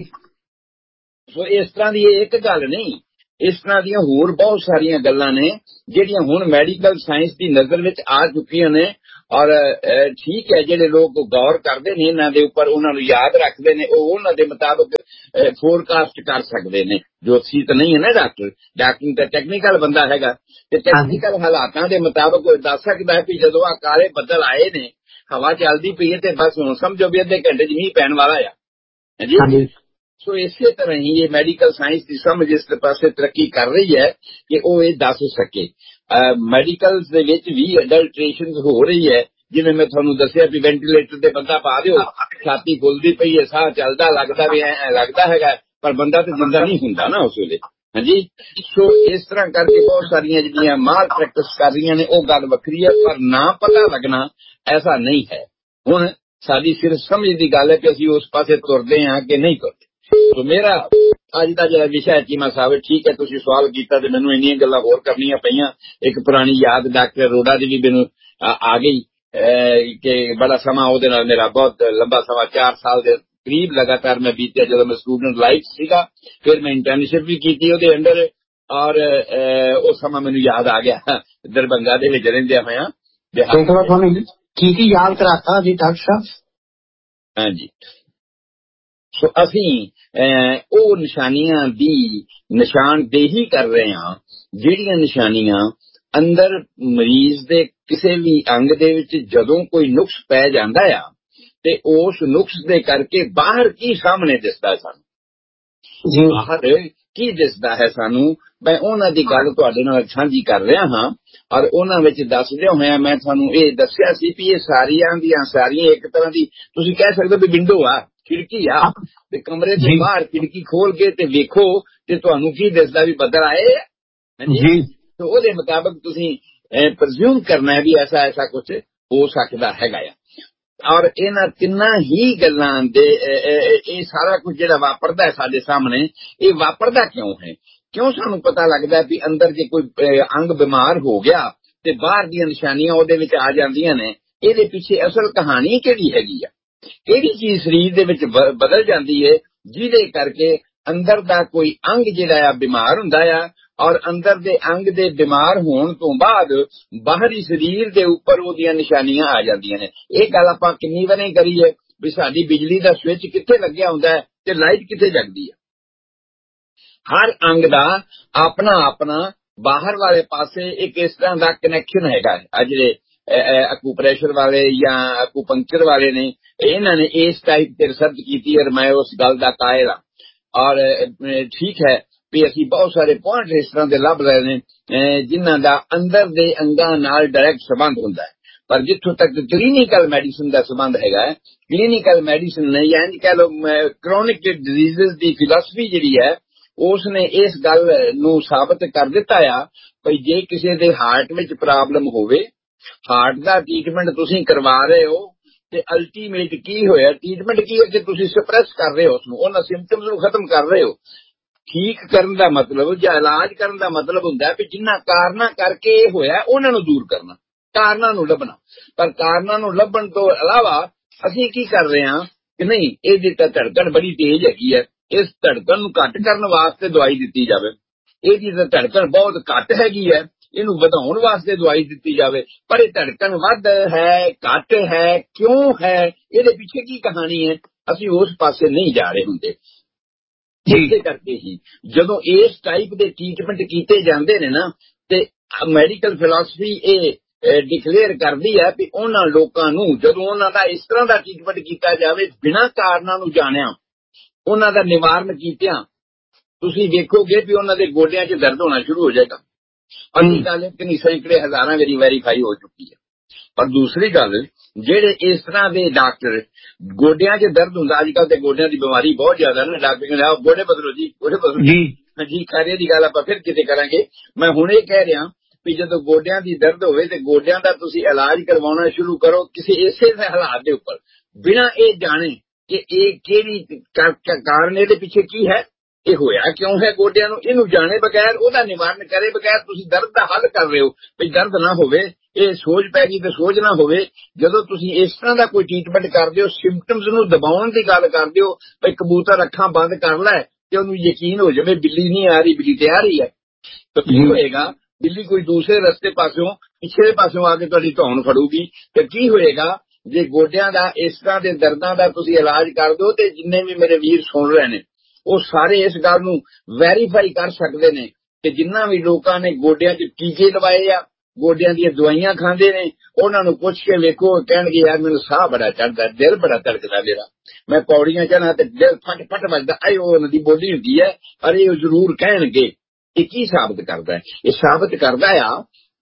ਸੋ ਇਸ ਤਰ੍ਹਾਂ ਦੀ ਇਹ ਇੱਕ ਗੱਲ ਨਹੀਂ, ਇਸ ਤਰ੍ਹਾਂ ਦੀਆਂ ਹੋਰ ਬਹੁਤ ਸਾਰੀਆਂ ਗੱਲਾਂ ਨੇ ਜਿਹੜੀਆਂ ਹੁਣ ਮੈਡੀਕਲ ਸਾਇੰਸ ਦੀ ਨਜ਼ਰ ਵਿੱਚ ਆ ਚੁੱਕੀਆਂ ਨੇ। ਔਰ ਠੀਕ ਹੈ, ਜਿਹੜੇ ਲੋਕ ਗੌਰ ਕਰਦੇ ਨੇ ਇਹਨਾਂ ਦੇ ਉੱਪਰ, ਉਹਨਾਂ ਨੂੰ ਯਾਦ ਰੱਖਦੇ ਨੇ, ਉਹ ਉਹਨਾਂ ਦੇ ਮੁਤਾਬਕ ਫੋਰਕਾਸਟ ਕਰ ਸਕਦੇ ਨੇ। ਜੋ ਅਸੀਂ ਤਾਂ ਨਹੀਂ ਹੈ ਨਾ ਡਾਕਟਰ ਤਾਂ ਟੈਕਨੀਕਲ ਬੰਦਾ ਹੈਗਾ ਤੇ ਟੈਕਨੀਕਲ ਹਾਲਾਤਾਂ ਦੇ ਮੁਤਾਬਕ ਉਹ ਦੱਸ ਸਕਦਾ ਕਿ ਜਦੋਂ ਆ ਕਾਲੇ ਬੱਦਲ ਆਏ ਨੇ, ਹਵਾ ਚੱਲਦੀ ਪਈ ਹੈ ਤੇ ਬਸ ਹੁਣ ਸਮਝੋ ਵੀ ਅੱਧੇ ਘੰਟੇ 'ਚ ਮੀਂਹ ਪੈਣ ਵਾਲਾ ਆ। ਹਾਂਜੀ, ਸੋ ਇਸੇ ਤਰ੍ਹਾਂ ਹੀ ਇਹ ਮੈਡੀਕਲ ਸਾਇੰਸ ਦੀ ਸਮਝ ਇਸ ਪਾਸੇ ਤਰੱਕੀ ਕਰ ਰਹੀ ਹੈ ਕਿ ਉਹ ਇਹ ਦੱਸ ਸਕੇ। ਮੈਡੀਕਲ ਦੇ ਵਿੱਚ ਵੀ ਅਡਲਟ੍ਰੇਸ਼ਨ ਹੋ ਰਹੀ ਹੈ। ਜਿਵੇਂ ਮੈਂ ਤੁਹਾਨੂੰ ਦੱਸਿਆ ਵੀ ਵੈਂਟੀਲੇਟਰ ਤੇ ਬੰਦਾ ਪਾ ਦਿਓ, ਛਾਤੀ ਫੁੱਲਦੀ ਪਈ ਹੈ, ਸਾਹ ਚੱਲਦਾ ਲੱਗਦਾ ਵੀ ਲੱਗਦਾ ਹੈਗਾ, ਪਰ ਬੰਦਾ ਤੇ ਜਿੰਦਾ ਨਹੀਂ ਹੁੰਦਾ ਨਾ ਉਸ ਵੇਲੇ। ਹਾਂਜੀ, ਸੋ ਇਸ ਤਰ੍ਹਾਂ ਕਰਕੇ ਬਹੁਤ ਸਾਰੀਆਂ ਜਿਹੜੀਆਂ ਮਾਲ ਪ੍ਰੈਕਟਿਸ ਕਰ ਰਹੀਆਂ ਨੇ ਉਹ ਗੱਲ ਵੱਖਰੀ ਹੈ, ਪਰ ਨਾ ਪਤਾ ਲੱਗਣਾ ਐਸਾ ਨਹੀਂ ਹੈ। ਹੁਣ ਸਾਡੀ ਸਿਰਫ ਸਮਝ ਦੀ ਗੱਲ ਹੈ ਕਿ ਅਸੀਂ ਉਸ ਪਾਸੇ ਤੁਰਦੇ ਹਾਂ ਕਿ ਨਹੀਂ ਤੁਰਦੇ। ਸੋ ਮੇਰਾ ਅੱਜ ਦਾ ਜਿਹੜਾ ਵਿਸ਼ਾ ਹੈ ਚੀਮਾ ਸਾਹਿਬ, ਠੀਕ ਹੈ ਤੁਸੀਂ ਸਵਾਲ ਕੀਤਾ ਤੇ ਮੈਨੂੰ ਇੰਨੀਆਂ ਗੱਲਾਂ ਹੋਰ ਕਰਨੀਆਂ ਪਈਆਂ। ਇੱਕ ਪੁਰਾਣੀ ਯਾਦ ਡਾਕਟਰ ਰੋੜਾ ਦੀ ਵੀ ਮੈਨੂੰ ਆ ਗਈ ਕਿ ਬੜਾ ਸਮਾਂ ਉਹਦੇ ਨਾਲ ਮੇਰਾ ਬਹੁਤ ਲੰਬਾ ਸਮਾਂ 4 ਸਾਲ ਦੇ ਕਰੀਬ ਲਗਾਤਾਰ ਮੈਂ ਬੀਤਿਆ ਜਦੋਂ ਮੈਂ ਸਟੂਡੈਂਟ ਲਾਈਫ ਸੀਗਾ। ਫਿਰ ਮੈਂ ਇੰਟਰਨਸ਼ਿਪ ਵੀ ਕੀਤੀ ਉਹਦੇ ਅੰਡਰ, ਔਰ ਉਹ ਸਮਾਂ ਮੈਨੂੰ ਯਾਦ ਆ ਗਿਆ ਦਰਭੰਗਾ ਦੇ ਵਿੱਚ ਰਹਿੰਦਿਆਂ ਹੋਇਆਂ। ਕੀ ਯਾਦ ਕਰਾਤਾ ਜੀ ਡਾਕਟਰ ਸਾਹਿਬ? ਹਾਂਜੀ, ਸੋ ਅਸੀਂ ਉਹ ਨਿਸ਼ਾਨੀਆਂ ਦੀ ਨਿਸ਼ਾਨਦੇਹੀ ਕਰ ਰਹੇ ਹਾਂ ਜਿਹੜੀਆਂ ਨਿਸ਼ਾਨੀਆਂ ਅੰਦਰ ਮਰੀਜ਼ ਦੇ ਕਿਸੇ ਵੀ ਅੰਗ ਦੇ ਵਿੱਚ ਜਦੋਂ ਕੋਈ ਨੁਕਸ ਪੈ ਜਾਂਦਾ ਆ ਤੇ ਉਸ ਨੁਕਸ ਦੇ ਕਰਕੇ ਬਾਹਰ ਕੀ ਸਾਹਮਣੇ ਦਿਸਦਾ ਸਾਨੂੰ, ਬਾਹਰ ਕੀ ਦਿਸਦਾ ਹੈ ਸਾਨੂੰ, ਮੈਂ ਉਹਨਾਂ ਦੀ ਗੱਲ ਤੁਹਾਡੇ ਨਾਲ ਸਾਂਝੀ ਕਰ ਰਿਹਾ ਹਾਂ। ਔਰ ਉਹਨਾਂ ਵਿੱਚ ਦੱਸਦਿਆਂ ਹੋਇਆ ਮੈਂ ਤੁਹਾਨੂੰ ਇਹ ਦੱਸਿਆ ਸੀ ਵੀ ਇਹ ਸਾਰੀਆਂ ਇੱਕ ਤਰ੍ਹਾਂ ਦੀ ਤੁਸੀਂ ਕਹਿ ਸਕਦੇ ਹੋ ਵੀ ਵਿੰਡੋ ਆ, ਖਿੜਕੀ ਆ, ਤੇ ਕਮਰੇ ਦੇ ਬਾਹਰ ਖਿੜਕੀ ਖੋਲ ਕੇ ਤੇ ਵੇਖੋ ਤੇ ਤੁਹਾਨੂੰ ਕੀ ਦਿਸਦਾ ਵੀ ਬੱਦਲ ਆਏ ਜੀ, ਤੇ ਉਹਦੇ ਮੁਤਾਬਕ ਤੁਸੀਂ ਪ੍ਰਜ਼ਿਊਮ ਕਰਨਾ ਹੈ ਵੀ ਐਸਾ ਕੁਝ ਹੋ ਸਕਦਾ ਹੈਗਾ ਆ। ਔਰ ਇਹਨਾਂ ਤਿੰਨਾਂ ਹੀ ਗੱਲਾਂ ਦੇ ਇਹ ਸਾਰਾ ਕੁਝ ਜਿਹੜਾ ਵਾਪਰਦਾ ਸਾਡੇ ਸਾਹਮਣੇ, ਇਹ ਵਾਪਰਦਾ ਕਿਉਂ ਹੈ, ਕਿਉਂ ਸਾਨੂੰ ਪਤਾ ਲੱਗਦਾ ਵੀ ਅੰਦਰ ਜੇ ਕੋਈ ਅੰਗ ਬਿਮਾਰ ਹੋ ਗਿਆ ਤੇ ਬਾਹਰ ਦੀਆਂ ਨਿਸ਼ਾਨੀਆਂ ਉਹਦੇ ਵਿੱਚ ਆ ਜਾਂਦੀਆਂ ਨੇ। ਇਹਦੇ ਪਿੱਛੇ ਅਸਲ ਕਹਾਣੀ ਕਿਹੜੀ ਹੈਗੀ ਆ, ਕਿਹੜੀ ਚੀਜ਼ ਸਰੀਰ ਦੇ ਵਿੱਚ ਬਦਲ ਜਾਂਦੀ ਹੈ ਜਿਹਦੇ ਕਰਕੇ ਅੰਦਰ ਦਾ ਕੋਈ ਅੰਗ ਜਿਹੜਾ ਆ ਬਿਮਾਰ ਹੁੰਦਾ ਆ ਔਰ ਅੰਦਰ ਦੇ ਅੰਗ ਦੇ ਬਿਮਾਰ ਹੋਣ ਤੋਂ ਬਾਅਦ ਬਾਹਰੀ ਸਰੀਰ ਦੇ ਉੱਪਰ ਉਹਦੀਆਂ ਨਿਸ਼ਾਨੀਆਂ ਆ ਜਾਂਦੀਆਂ ਨੇ। ਇਹ ਗੱਲ ਆਪਾਂ ਕਿੰਨੀ ਵਾਰੀ ਕਰੀ ਹੈ ਵੀ ਸਾਡੀ ਬਿਜਲੀ ਦਾ ਸਵਿੱਚ ਕਿੱਥੇ ਲੱਗਿਆ ਹੁੰਦਾ ਹੈ ਤੇ ਲਾਈਟ ਕਿੱਥੇ ਜਗਦੀ ਹੈ। ਹਰ ਅੰਗ ਦਾ ਆਪਣਾ ਬਾਹਰ ਵਾਲੇ ਪਾਸੇ ਇੱਕ ਇਸ ਤਰ੍ਹਾਂ ਦਾ ਕਨੈਕਸ਼ਨ ਹੈਗਾ। ਜਿਹੜੇ ਅਕੂਪ੍ਰੈਸ਼ਰ ਵਾਲੇ ਜਾਂ ਅਕੂਪੰਕਚਰ ਵਾਲੇ ਨੇ, ਇਹਨਾਂ ਨੇ ਇਸ ਟਾਈਪ ਤੇ ਰਿਸਰਚ ਕੀਤੀ ਔਰ ਮੈਂ ਉਸ ਗੱਲ ਦਾ ਕਾਇਲ ਹਾਂ। ਔਰ ਠੀਕ ਹੈ ਵੀ ਅਸੀਂ ਬਹੁਤ ਸਾਰੇ ਪੁਆਇੰਟ ਇਸ ਤਰ੍ਹਾਂ ਦੇ ਲੱਭ ਰਹੇ ਨੇ ਜਿਨ੍ਹਾਂ ਦਾ ਅੰਦਰ ਦੇ ਅੰਗਾਂ ਨਾਲ ਡਾਇਰੈਕਟ ਸੰਬੰਧ ਹੁੰਦਾ ਹੈ। ਪਰ ਜਿੱਥੋਂ ਤੱਕ ਕਲੀਨਿਕਲ ਮੈਡੀਸਨ ਦਾ ਸੰਬੰਧ ਹੈਗਾ, ਕਲੀਨਿਕਲ ਮੈਡੀਸਨ ਨੇ ਜਾਂ ਕਹਿ ਲਓ ਕ੍ਰੋਨਿਕ ਡਿਜ਼ੀਜ਼ ਦੀ ਫਿਲਾਸਫੀ ਜਿਹੜੀ ਹੈ ਉਸ ਨੇ ਇਸ ਗੱਲ ਨੂੰ ਸਾਬਤ ਕਰ ਦਿੱਤਾ ਆ ਭਈ ਜੇ ਕਿਸੇ ਦੇ ਹਾਰਟ ਵਿੱਚ ਪ੍ਰੋਬਲਮ ਹੋਵੇ, ਹਾਰਟ ਦਾ ਟ੍ਰੀਟਮੈਂਟ ਤੁਸੀਂ ਕਰਵਾ ਰਹੇ ਹੋ ਤੇ ਅਲਟੀਮੇਟ ਕੀ ਹੋਇਆ, ਟ੍ਰੀਟਮੈਂਟ ਕੀ ਹੈ ਕਿ ਤੁਸੀਂ ਸਪਰੈਸ ਕਰ ਰਹੇ ਹੋ ਉਸਨੂੰ, ਉਹਨਾਂ ਸਿੰਪਟਮਸ ਨੂੰ ਖਤਮ ਕਰ ਰਹੇ ਹੋ। ਠੀਕ ਕਰਨ ਦਾ ਮਤਲਬ ਜਾਂ ਇਲਾਜ ਕਰਨ ਦਾ ਮਤਲਬ ਹੁੰਦਾ ਵੀ ਜਿੰਨਾ ਕਾਰਨਾਂ ਕਰਕੇ ਇਹ ਹੋਇਆ ਉਹਨਾਂ ਨੂੰ ਦੂਰ ਕਰਨਾ, ਕਾਰਨਾਂ ਨੂੰ ਲੱਭਣਾ। ਪਰ ਕਾਰਨਾਂ ਨੂੰ ਲੱਭਣ ਤੋਂ ਇਲਾਵਾ ਅਸੀਂ ਕੀ ਕਰ ਰਹੇ ਹਾਂ ਕਿ ਨਹੀਂ, ਇਹਦੀ ਤਾਂ ਧੜਕਣ ਬੜੀ ਤੇਜ਼ ਹੈਗੀ ਹੈ, ਇਸ ਧੜਕਣ ਨੂੰ ਘੱਟ ਕਰਨ ਵਾਸਤੇ ਦਵਾਈ ਦਿੱਤੀ ਜਾਵੇ, ਇਹਦੀ ਤਾਂ ਧੜਕਣ ਬਹੁਤ ਘੱਟ ਹੈਗੀ ਹੈ, ਇਹਨੂੰ ਵਧਾਉਣ ਵਾਸਤੇ ਦਵਾਈ ਦਿੱਤੀ ਜਾਵੇ। ਪਰ ਇਹ ਧੜਕਣ ਵੱਧ ਹੈ ਘੱਟ ਹੈ ਕਿਉਂ ਹੈ, ਇਹਦੇ ਪਿੱਛੇ ਕੀ ਕਹਾਣੀ ਹੈ, ਅਸੀਂ ਉਸ ਪਾਸੇ ਨਹੀਂ ਜਾ ਰਹੇ ਹੁੰਦੇ। ਇਸੇ ਕਰਕੇ ਹੀ ਜਦੋਂ ਇਸ ਟਾਈਪ ਦੇ ਟ੍ਰੀਟਮੈਂਟ ਕੀਤੇ ਜਾਂਦੇ ਨੇ ਨਾ ਤੇ ਮੈਡੀਕਲ ਫਿਲਾਸਫੀ ਇਹ ਡਿਕਲੇਅਰ ਕਰਦੀ ਹੈ ਵੀ ਉਹਨਾਂ ਲੋਕਾਂ ਨੂੰ ਜਦੋਂ ਉਹਨਾਂ ਦਾ ਇਸ ਤਰ੍ਹਾਂ ਦਾ ਟ੍ਰੀਟਮੈਂਟ ਕੀਤਾ ਜਾਵੇ ਬਿਨਾਂ ਕਾਰਨਾਂ ਨੂੰ ਜਾਣਿਆ, ਉਹਨਾਂ ਦਾ ਨਿਵਾਰਨ ਕੀਤਿਆਂ, ਤੁਸੀਂ ਵੇਖੋਗੇ ਵੀ ਉਹਨਾਂ ਦੇ ਗੋਡਿਆਂ 'ਚ ਦਰਦ ਹੋਣਾ ਸ਼ੁਰੂ ਹੋ ਜਾਏਗਾ। ਅਗਲੀ ਗੱਲ ਕਿ ਨਹੀਂ, ਸੈਂਕੜੇ ਹਜ਼ਾਰਾਂ ਵਾਰੀ ਵੈਰੀਫਾਈ ਹੋ ਚੁੱਕੀ ਹੈ। ਪਰ ਦੂਸਰੀ ਗੱਲ, ਜਿਹੜੇ ਇਸ ਤਰ੍ਹਾਂ ਦੇ ਡਾਕਟਰ ਗੋਡਿਆਂ 'ਚ ਦਰਦ ਹੁੰਦਾ, ਅੱਜ ਕੱਲ੍ਹ ਤੇ ਗੋਡਿਆਂ ਦੀ ਬਿਮਾਰੀ ਬਹੁਤ ਜ਼ਿਆਦਾ ਨੇ, ਡਾਕਟਰ ਕਹਿੰਦੇ ਆਓ ਗੋਡੇ ਬਦਲੋ ਜੀ, ਗੋਡੇ ਬਦਲੋ ਜੀ। ਖੈਰੇ ਦੀ ਗੱਲ ਆਪਾਂ ਫਿਰ ਕਿਤੇ ਕਰਾਂਗੇ। ਮੈਂ ਹੁਣ ਇਹ ਕਹਿ ਰਿਹਾ ਵੀ ਜਦੋਂ ਗੋਡਿਆਂ ਦੀ ਦਰਦ ਹੋਵੇ ਤੇ ਗੋਡਿਆਂ ਦਾ ਤੁਸੀਂ ਇਲਾਜ ਕਰਵਾਉਣਾ ਸ਼ੁਰੂ ਕਰੋ ਕਿਸੇ ਇਸੇ ਹਾਲਾਤ ਦੇ ਉੱਪਰ, ਬਿਨਾਂ ਇਹ ਜਾਣੇ ਕਿ ਇਹ ਕਿਹੜੀ ਕਾਰਨ, ਇਹਦੇ ਪਿੱਛੇ ਕੀ ਹੈ, ਇਹ ਹੋਇਆ ਕਿਉਂ ਹੈ ਗੋਡਿਆਂ ਨੂੰ, ਇਹਨੂੰ ਜਾਣੇ ਬਗੈਰ, ਉਹਦਾ ਨਿਵਾਰਨ ਕਰੇ ਬਗੈਰ ਤੁਸੀਂ ਦਰਦ ਦਾ ਹੱਲ ਕਰ ਰਹੇ ਹੋ ਵੀ ਦਰਦ ਨਾ ਹੋਵੇ, ਇਹ ਸੋਜ ਪੈ ਗਈ ਤੇ ਸੋਜ ਨਾ ਹੋਵੇ। ਜਦੋਂ ਤੁਸੀਂ ਇਸ ਤਰ੍ਹਾਂ ਦਾ ਕੋਈ ਟ੍ਰੀਟਮੈਂਟ ਕਰਦੇ ਹੋ, ਸਿੰਪਟਮਸ ਨੂੰ ਦਬਾਉਣ ਦੀ ਗੱਲ ਕਰਦੇ ਹੋ ਵੀ ਕਬੂਤਰ ਅੱਖਾਂ ਬੰਦ ਕਰ ਲੈ ਤੇ ਉਹਨੂੰ ਯਕੀਨ ਹੋ ਜਾਵੇ ਬਿੱਲੀ ਨਹੀਂ ਆ ਰਹੀ, ਬਿੱਲੀ ਤੇ ਆ ਰਹੀ ਹੈ, ਤਾਂ ਕੀ ਹੋਏਗਾ, ਬਿੱਲੀ ਕੋਈ ਦੂਸਰੇ ਰਸਤੇ ਪਾਸਿਓਂ ਪਿਛਲੇ ਪਾਸਿਓਂ ਆ ਕੇ ਤੁਹਾਡੀ ਧੌਣ ਫੜੂਗੀ ਤੇ ਕੀ ਹੋਏਗਾ। ਜੇ ਗੋਡਿਆਂ ਦਾ ਇਸ ਤਰ੍ਹਾਂ ਦੇ ਦਰਦਾਂ ਦਾ ਤੁਸੀਂ ਇਲਾਜ ਕਰ ਦਿਓ ਤੇ ਜਿੰਨੇ ਵੀ ਮੇਰੇ ਵੀਰ ਸੁਣ ਰਹੇ ਨੇ ਉਹ ਸਾਰੇ ਇਸ ਗੱਲ ਨੂੰ ਵੈਰੀਫਾਈ ਕਰ ਸਕਦੇ ਨੇ ਕਿ ਜਿੰਨਾ ਵੀ ਲੋਕਾਂ ਨੇ ਗੋਡਿਆਂ 'ਚ ਟੀਕੇ ਲਵਾਏ ਆ, ਗੋਡਿਆਂ ਦੀਆਂ ਦਵਾਈਆਂ ਖਾਂਦੇ ਨੇ, ਉਹਨਾਂ ਨੂੰ ਪੁੱਛ ਕੇ ਵੇਖੋ, ਕਹਿਣਗੇ ਯਾਰ ਮੈਨੂੰ ਸਾਹ ਬੜਾ ਚੜਦਾ, ਦਿਲ ਬੜਾ ਧੜਕਦਾ ਮੇਰਾ, ਮੈਂ ਪੌੜੀਆਂ ਚੜ੍ਹਾਂ ਤੇ ਦਿਲ ਫਟ ਫਟ ਵੱਜਦਾ, ਆਏ ਉਹ ਉਹਨਾਂ ਦੀ ਬੋਲੀ ਹੁੰਦੀ ਹੈ। ਅਰੇ ਉਹ ਜ਼ਰੂਰ ਕਹਿਣਗੇ। ਇਹ ਕੀ ਸਾਬਤ ਕਰਦਾ ਹੈ? ਇਹ ਸਾਬਤ ਕਰਦਾ ਆ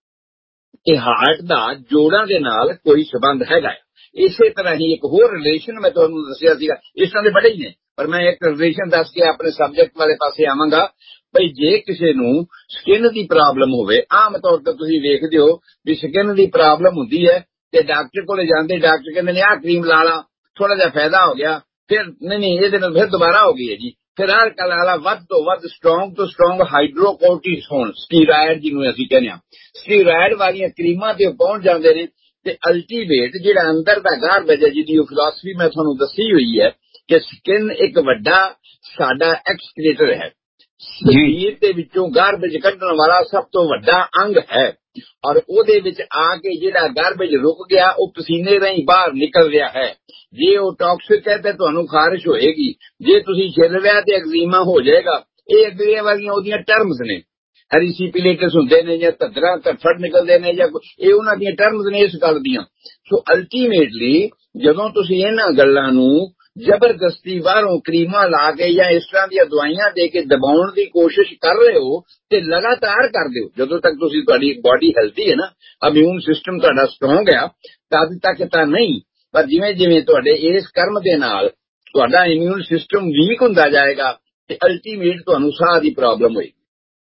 ਕਿ ਹਾਰਟ ਦਾ ਜੋੜਾਂ ਦੇ ਨਾਲ ਕੋਈ ਸੰਬੰਧ ਹੈਗਾ। ਇਸੇ ਤਰ੍ਹਾਂ ਹੀ ਇੱਕ ਹੋਰ ਰਿਲੇਸ਼ਨ ਮੈਂ ਤੁਹਾਨੂੰ ਦੱਸਿਆ ਸੀਗਾ, ਇਸ ਤਰ੍ਹਾਂ ਦੇ ਬੜੇ ਹੀ ਨੇ, ਪਰ ਮੈਂ ਇੱਕ ਰਿਲੇਸ਼ਨ ਦੱਸ ਕੇ ਆਪਣੇ ਸਬਜੈਕਟ ਵਾਲੇ ਪਾਸੇ ਆਵਾਂਗਾ। ਭਈ ਜੇ ਕਿਸੇ ਨੂੰ ਸਕਿਨ ਦੀ ਪ੍ਰੋਬਲਮ ਹੋਵੇ, ਆਮ ਤੌਰ ਤੇ ਤੁਸੀਂ ਵੇਖਦੇ ਹੋ ਵੀ ਸਕਿਨ ਦੀ ਪ੍ਰੋਬਲਮ ਹੁੰਦੀ ਹੈ ਤੇ ਡਾਕਟਰ ਕੋਲੇ ਜਾਂਦੇ, ਡਾਕਟਰ ਕਹਿੰਦੇ ਨੇ ਆਹ ਕਰੀਮ ਲਾ ਲਾ, ਥੋੜਾ ਜਿਹਾ ਫਾਇਦਾ ਹੋ ਗਿਆ, ਫਿਰ ਨਹੀਂ ਇਹਦੇ ਨਾਲ ਫਿਰ ਦੁਬਾਰਾ ਹੋ ਗਈ ਹੈ ਜੀ, ਫਿਰ ਆਹ ਕਲਾਲਾ ਵੱਧ ਤੋਂ ਵੱਧ ਸਟਰੋਂਗ ਤੋਂ ਸਟਰੋਂਗ ਹਾਈਡਰੋਕੋਰਟਿਸੋਨ ਸਟੀਰਾਇਡ ਜਿਹਨੂੰ ਅਸੀਂ ਕਹਿੰਦੇ ਹਾਂ, ਸਟੀਰਾਇਡ ਵਾਲੀਆਂ ਕਰੀਮਾਂ ਤੇ ਪਹੁੰਚ ਜਾਂਦੇ ਨੇ ਤੇ ਅਲਟੀਮੇਟ ਜਿਹੜਾ ਅੰਦਰ ਦਾ ਗਾਰਬੇਜ ਹੈ ਜਿਹਦੀ ਉਹ ਫਿਲਾਸਫੀ ਮੈਂ ਤੁਹਾਨੂੰ ਦੱਸੀ ਹੋਈ ਹੈ ਕਿ ਸਕਿਨ ਇੱਕ ਵੱਡਾ ਸਾਡਾ ਐਕਸਕ੍ਰੀਟਰ ਹੈ, ਸਰੀਰ ਦੇ ਵਿੱਚੋਂ ਗਾਰਬੇਜ ਕੱਢਣ ਵਾਲਾ ਸਭ ਤੋਂ ਵੱਡਾ ਅੰਗ ਹੈ। ਔਰ ਉਹਦੇ ਵਿੱਚ ਆ ਕੇ ਜਿਹੜਾ ਗਾਰਬੇਜ ਰੁਕ ਗਿਆ ਉਹ ਪਸੀਨੇ ਰਾਹੀਂ ਬਾਹਰ ਨਿਕਲ ਰਿਹਾ ਹੈ। ਜੇ ਉਹ ਟੌਕਸਿਕ ਹੈ ਤੇ ਤੁਹਾਨੂੰ ਖਾਰਿਸ਼ ਹੋਏਗੀ, ਜੇ ਤੁਸੀਂ ਛਿੱਲ ਲਿਆ ਤੇ ਐਗਜ਼ੀਮਾ ਹੋ ਜਾਏਗਾ। ਇਹ ਅੱਗੇ ਵਾਲੀਆਂ ਉਹਦੀਆਂ ਟਰਮਸ ਨੇ, ਐਰੀਸੀਪੀਲੇਟਸ ਹੁੰਦੇ ਨੇ ਜਾਂ ਧੱਦਰਾ ਧੱਫੜ ਨਿਕਲਦੇ ਨੇ ਜਾਂ ਇਹ ਉਹਨਾਂ ਦੀਆਂ ਟਰਮਸ ਨੇ ਇਸ ਗੱਲ ਦੀਆਂ। ਸੋ ਅਲਟੀਮੇਟਲੀ ਜਦੋਂ ਤੁਸੀਂ ਇਹਨਾਂ ਗੱਲਾਂ ਨੂੰ ਜ਼ਬਰਦਸਤੀ ਬਾਹਰੋਂ ਕਰੀਮਾਂ ਲਾ ਕੇ ਜਾਂ ਇਸ ਤਰ੍ਹਾਂ ਦੀਆਂ ਦਵਾਈਆਂ ਦੇ ਕੇ ਦਬਾਉਣ ਦੀ ਕੋਸ਼ਿਸ਼ ਕਰ ਰਹੇ ਹੋ ਤੇ ਲਗਾਤਾਰ ਕਰਦੇ ਹੋ ਜਦੋਂ ਤੱਕ ਤੁਹਾਡੀ ਬਾਡੀ ਹੈਲਥੀ ਹੈ ਨਾ, ਇਮਿਊਨ ਸਿਸਟਮ ਤੁਹਾਡਾ ਸਟਰੋਂਗ ਆ, ਤਦ ਤੱਕ ਤਾਂ ਨਹੀਂ। ਪਰ ਜਿਵੇਂ ਜਿਵੇਂ ਤੁਹਾਡੇ ਇਸ ਕਰਮ ਦੇ ਨਾਲ ਤੁਹਾਡਾ ਇਮਿਊਨ ਸਿਸਟਮ ਵੀਕ ਹੁੰਦਾ ਜਾਏਗਾ ਤੇ ਅਲਟੀਮੇਟ ਤੁਹਾਨੂੰ ਸਾਹ ਦੀ ਪ੍ਰੋਬਲਮ ਹੋਏਗੀ।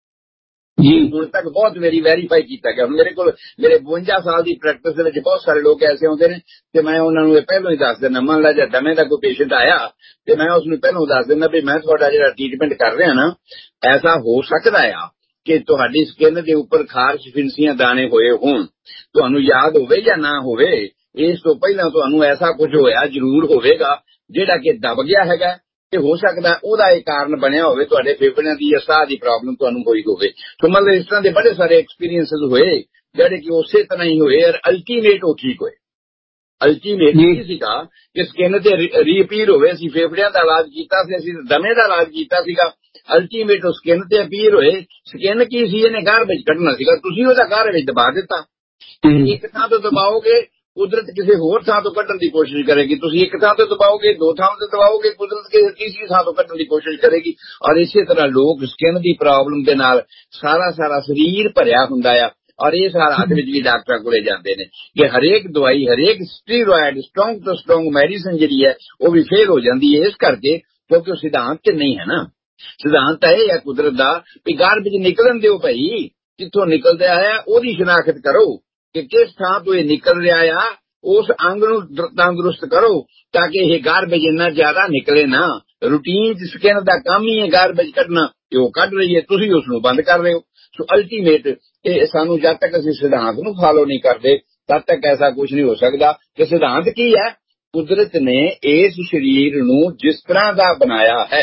ਜੀ ਹੁਣ ਤੱਕ ਬਹੁਤ ਮੇਰੀ ਵੈਰੀਫਾਈ ਕੀਤਾ ਗਿਆ। ਮੇਰੇ ਕੋਲ ਮੇਰੇ 52 ਸਾਲ ਦੀ ਪ੍ਰੈਕਟਿਸ ਦੇ ਵਿੱਚ ਬਹੁਤ ਸਾਰੇ ਲੋਕ ਐਸੇ ਹੁੰਦੇ ਨੇ ਤੇ ਮੈਂ ਉਹਨਾਂ ਨੂੰ ਇਹ ਪਹਿਲਾਂ ਹੀ ਦੱਸ ਦਿੰਦਾ। ਮੰਨ ਲਾ ਜੇ ਦਮੇ ਦਾ ਕੋਈ ਪੇਸ਼ੈਂਟ ਆਇਆ ਤੇ ਮੈਂ ਉਸ ਨੂੰ ਪਹਿਲਾਂ ਦੱਸ ਦਿੰਦਾ ਵੀ ਮੈਂ ਤੁਹਾਡਾ ਜਿਹੜਾ ਟ੍ਰੀਟਮੈਂਟ ਕਰ ਰਿਹਾ ਨਾ, ਐਸਾ ਹੋ ਸਕਦਾ ਆ ਕਿ ਤੁਹਾਡੀ ਸਕਿਨ ਦੇ ਉੱਪਰ ਖਾਰਸ਼, ਫਿੰਸੀਆਂ, ਦਾਣੇ ਹੋਏ ਹੋਣ, ਤੁਹਾਨੂੰ ਯਾਦ ਹੋਵੇ ਜਾਂ ਨਾ ਹੋਵੇ, ਇਸ ਤੋਂ ਪਹਿਲਾਂ ਤੁਹਾਨੂੰ ਐਸਾ ਕੁਝ ਹੋਇਆ ਜ਼ਰੂਰ ਹੋਵੇਗਾ ਜਿਹੜਾ ਕਿ ਦਬ ਗਿਆ ਹੈਗਾ ਤੇ ਹੋ ਸਕਦਾ ਉਹਦਾ ਇਹ ਕਾਰਨ ਬਣਿਆ ਹੋਵੇ ਤੁਹਾਡੇ ਫੇਫੜਿਆਂ ਦੀ ਜਾਂ ਸਾਹ ਦੀ ਪ੍ਰੋਬਲਮ ਤੁਹਾਨੂੰ ਹੋਈ ਹੋਵੇ। ਸੋ ਮਤਲਬ ਇਸ ਤਰ੍ਹਾਂ ਦੇ ਬੜੇ ਸਾਰੇ ਐਕਸਪੀਰੀਐਂਸਸ ਹੋਏ ਜਿਹੜੇ ਕਿ ਉਸੇ ਤਰ੍ਹਾਂ ਹੀ ਹੋਏ ਔਰ ਅਲਟੀਮੇਟ ਉਹ ਠੀਕ ਹੋਏ। ਅਲਟੀਮੇਟ ਇਹ ਸੀਗਾ ਕਿ ਸਕਿਨ ਤੇ ਰੀਅਪੀਅਰ ਹੋਵੇ। ਅਸੀਂ ਫੇਫੜਿਆਂ ਦਾ ਇਲਾਜ ਕੀਤਾ ਸੀ, ਅਸੀਂ ਦਮੇ ਦਾ ਇਲਾਜ ਕੀਤਾ ਸੀਗਾ, ਅਲਟੀਮੇਟ ਉਹ ਸਕਿਨ ਤੇ ਅਪੀਅਰ ਹੋਏ। ਸਕਿਨ ਕੀ ਸੀ, ਇਹਨੇ ਗਾਰਬੇਜ ਕੱਢਣਾ ਸੀਗਾ, ਤੁਸੀਂ ਉਹਦਾ ਗਾਰਬੇਜ ਦਬਾ ਦਿੱਤਾ। ਇੱਕ ਥਾਂ ਤੋਂ ਦਬਾਓਗੇ, ਕੁਦਰਤ ਕਿਸੇ ਹੋਰ ਥਾਂ ਤੋਂ ਕੱਢਣ ਦੀ ਕੋਸ਼ਿਸ਼ ਕਰੇਗੀ। ਤੁਸੀਂ ਇੱਕ ਥਾਂ ਤੋਂ ਦਬਾਓਗੇ, ਦੋ ਥਾਂ ਤੋਂ ਦਬਾਓਗੇ, ਕੁਦਰਤ ਕਿਸੇ ਤੀਸਰੀ ਥਾਂ ਤੋਂ ਕੱਢਣ ਦੀ ਕੋਸ਼ਿਸ਼ ਕਰੇਗੀ। ਔਰ ਇਸੇ ਤਰ੍ਹਾਂ ਲੋਕ ਸਕਿਨ ਦੀ ਪ੍ਰੋਬਲਮ ਦੇ ਨਾਲ ਸਾਰਾ ਸਰੀਰ ਭਰਿਆ ਹੁੰਦਾ ਆ ਔਰ ਇਸ ਹਾਲਾਤ ਵਿੱਚ ਵੀ ਡਾਕਟਰਾਂ ਕੋਲੇ ਜਾਂਦੇ ਨੇ ਕਿ ਹਰੇਕ ਦਵਾਈ, ਹਰੇਕ ਸਟੀਰੋਇਡ, ਸਟਰੋਂਗ ਤੋਂ ਸਟਰੋਂਗ ਮੈਡੀਸਨ ਜਿਹੜੀ ਹੈ ਉਹ ਵੀ ਫੇਲ ਹੋ ਜਾਂਦੀ ਹੈ। ਇਸ ਕਰਕੇ ਕਿਉਂਕਿ ਉਹ ਸਿਧਾਂਤ ਤੇ ਨਹੀਂ ਹੈ ਨਾ। ਸਿਧਾਂਤ ਇਹ ਹੈ ਕੁਦਰਤ ਦਾ ਵੀ ਗਾਰਬੇਜ ਨਿਕਲਣ ਦਿਓ ਭਾਈ, ਜਿੱਥੋਂ ਨਿਕਲਦਾ ਆਇਆ ਉਹਦੀ ਸ਼ਨਾਖਤ ਕਰੋ ਕਿ ਕਿਸ ਥਾਂ ਤੋਂ ਇਹ ਨਿਕਲ ਰਿਹਾ ਆ, ਉਸ ਅੰਗ ਨੂੰ ਤੰਦਰੁਸਤ ਕਰੋ ਤਾਂ ਕਿ ਇਹ ਗਾਰਬੇਜ ਇੰਨਾ ਜ਼ਿਆਦਾ ਨਿਕਲੇ ਨਾ। ਰੂਟੀਨ ਚ ਸਕਿਨ ਦਾ ਕੰਮ ਹੀ ਹੈ ਗਾਰਬੇਜ ਕੱਢਣਾ ਤੇ ਉਹ ਕੱਢ ਰਹੀ ਹੈ, ਤੁਸੀਂ ਉਸ ਨੂੰ ਬੰਦ ਕਰ ਰਹੇ ਹੋ। ਸੋ ਅਲਟੀਮੇਟ ਇਹ ਸਾਨੂੰ ਜਦ ਤੱਕ ਅਸੀਂ ਸਿਧਾਂਤ ਨੂੰ ਫਾਲੋ ਨਹੀਂ ਕਰਦੇ ਤਦ ਤੱਕ ਐਸਾ ਕੁਝ ਨਹੀਂ ਹੋ ਸਕਦਾ। ਕਿ ਸਿਧਾਂਤ ਕੀ ਹੈ? ਕੁਦਰਤ ਨੇ ਇਸ ਸਰੀਰ ਨੂੰ ਜਿਸ ਤਰ੍ਹਾਂ ਦਾ ਬਣਾਇਆ ਹੈ,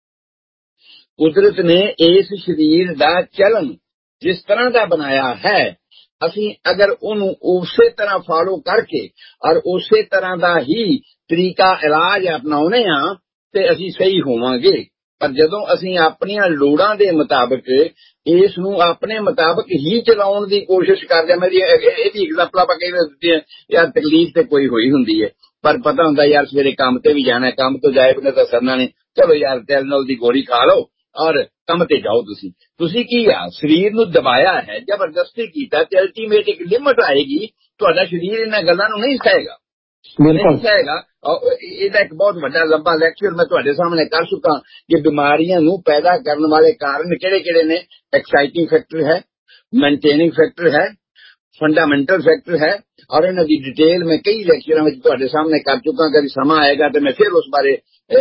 ਕੁਦਰਤ ਨੇ ਇਸ ਸਰੀਰ ਦਾ ਚਲਨ ਜਿਸ ਤਰ੍ਹਾਂ ਦਾ ਬਣਾਇਆ ਹੈ, ਅਸੀਂ ਅਗਰ ਉਹਨੂੰ ਉਸੇ ਤਰ੍ਹਾਂ ਫਾਲੋ ਕਰਕੇ ਔਰ ਉਸੇ ਤਰ੍ਹਾਂ ਦਾ ਹੀ ਤਰੀਕਾ ਇਲਾਜ ਅਪਣਾਉਨੇ ਆ ਤੇ ਅਸੀਂ ਸਹੀ ਹੋਵਾਂਗੇ। ਪਰ ਜਦੋਂ ਅਸੀਂ ਆਪਣੀਆਂ ਲੋੜਾਂ ਦੇ ਮੁਤਾਬਕ ਇਸ ਨੂੰ ਆਪਣੇ ਮੁਤਾਬਕ ਹੀ ਚਲਾਉਣ ਦੀ ਕੋਸ਼ਿਸ਼ ਕਰਦੇ ਹਾਂ, ਮੇਰੀ ਇਹਦੀ ਐਗਜ਼ਾਮਪਲ ਆਪਾਂ ਕਈ ਵਾਰ ਦਿੱਤੀ ਹੈ ਯਾਰ ਤਕਲੀਫ ਤੇ ਕੋਈ ਹੋਈ ਹੁੰਦੀ ਹੈ ਪਰ ਪਤਾ ਹੁੰਦਾ ਯਾਰ ਸਵੇਰੇ ਕੰਮ ਤੇ ਵੀ ਜਾਣਾ, ਕੰਮ ਤੋਂ ਜਾਏ ਬਿਨਾਂ ਤਾਂ ਸਰਨਾ ਨਹੀਂ, ਚਲੋ ਯਾਰ ਟੈਲਨੋਲ ਦੀ ਗੋਲੀ ਖਾ ਲਓ ਔਰ ਕੰਮ ਤੇ ਜਾਓ। ਤੁਸੀਂ ਕੀ ਆ ਸਰੀਰ ਨੂੰ ਦਬਾਇਆ ਹੈ, ਜ਼ਬਰਦਸਤੀ ਕੀਤਾ ਤੇ ਅਲਟੀਮੇਟ ਇੱਕ ਲਿਮਟ ਆਏਗੀ, ਤੁਹਾਡਾ ਸਰੀਰ ਇਹਨਾਂ ਗੱਲਾਂ ਨੂੰ ਨਹੀਂ ਸਹੇਗਾ, ਨਹੀਂ ਸਹੇਗਾ। ਇਹਦਾ ਇੱਕ ਬਹੁਤ ਵੱਡਾ ਲੰਬਾ ਲੈਕਚਰ ਮੈਂ ਤੁਹਾਡੇ ਸਾਹਮਣੇ ਕਰ ਚੁੱਕਾ ਕਿ ਬਿਮਾਰੀਆਂ ਨੂੰ ਪੈਦਾ ਕਰਨ ਵਾਲੇ ਕਾਰਨ ਕਿਹੜੇ ਕਿਹੜੇ ਨੇ। ਐਕਸਾਈਟਿੰਗ ਫੈਕਟਰ ਹੈ, ਮੇਨਟੇਨਿੰਗ ਫੈਕਟਰ ਹੈ, ਫੰਡਾਮੈਂਟਲ ਫੈਕਟਰ ਹੈ ਔਰ ਇਹਨਾਂ ਦੀ ਡਿਟੇਲ ਮੈਂ ਕਈ ਲੈਕਚਰਾਂ ਵਿੱਚ ਤੁਹਾਡੇ ਸਾਹਮਣੇ ਕਰ ਚੁੱਕਾ। ਕਦੀ ਸਮਾਂ ਆਏਗਾ ਤੇ ਮੈਂ ਫਿਰ ਉਸ ਬਾਰੇ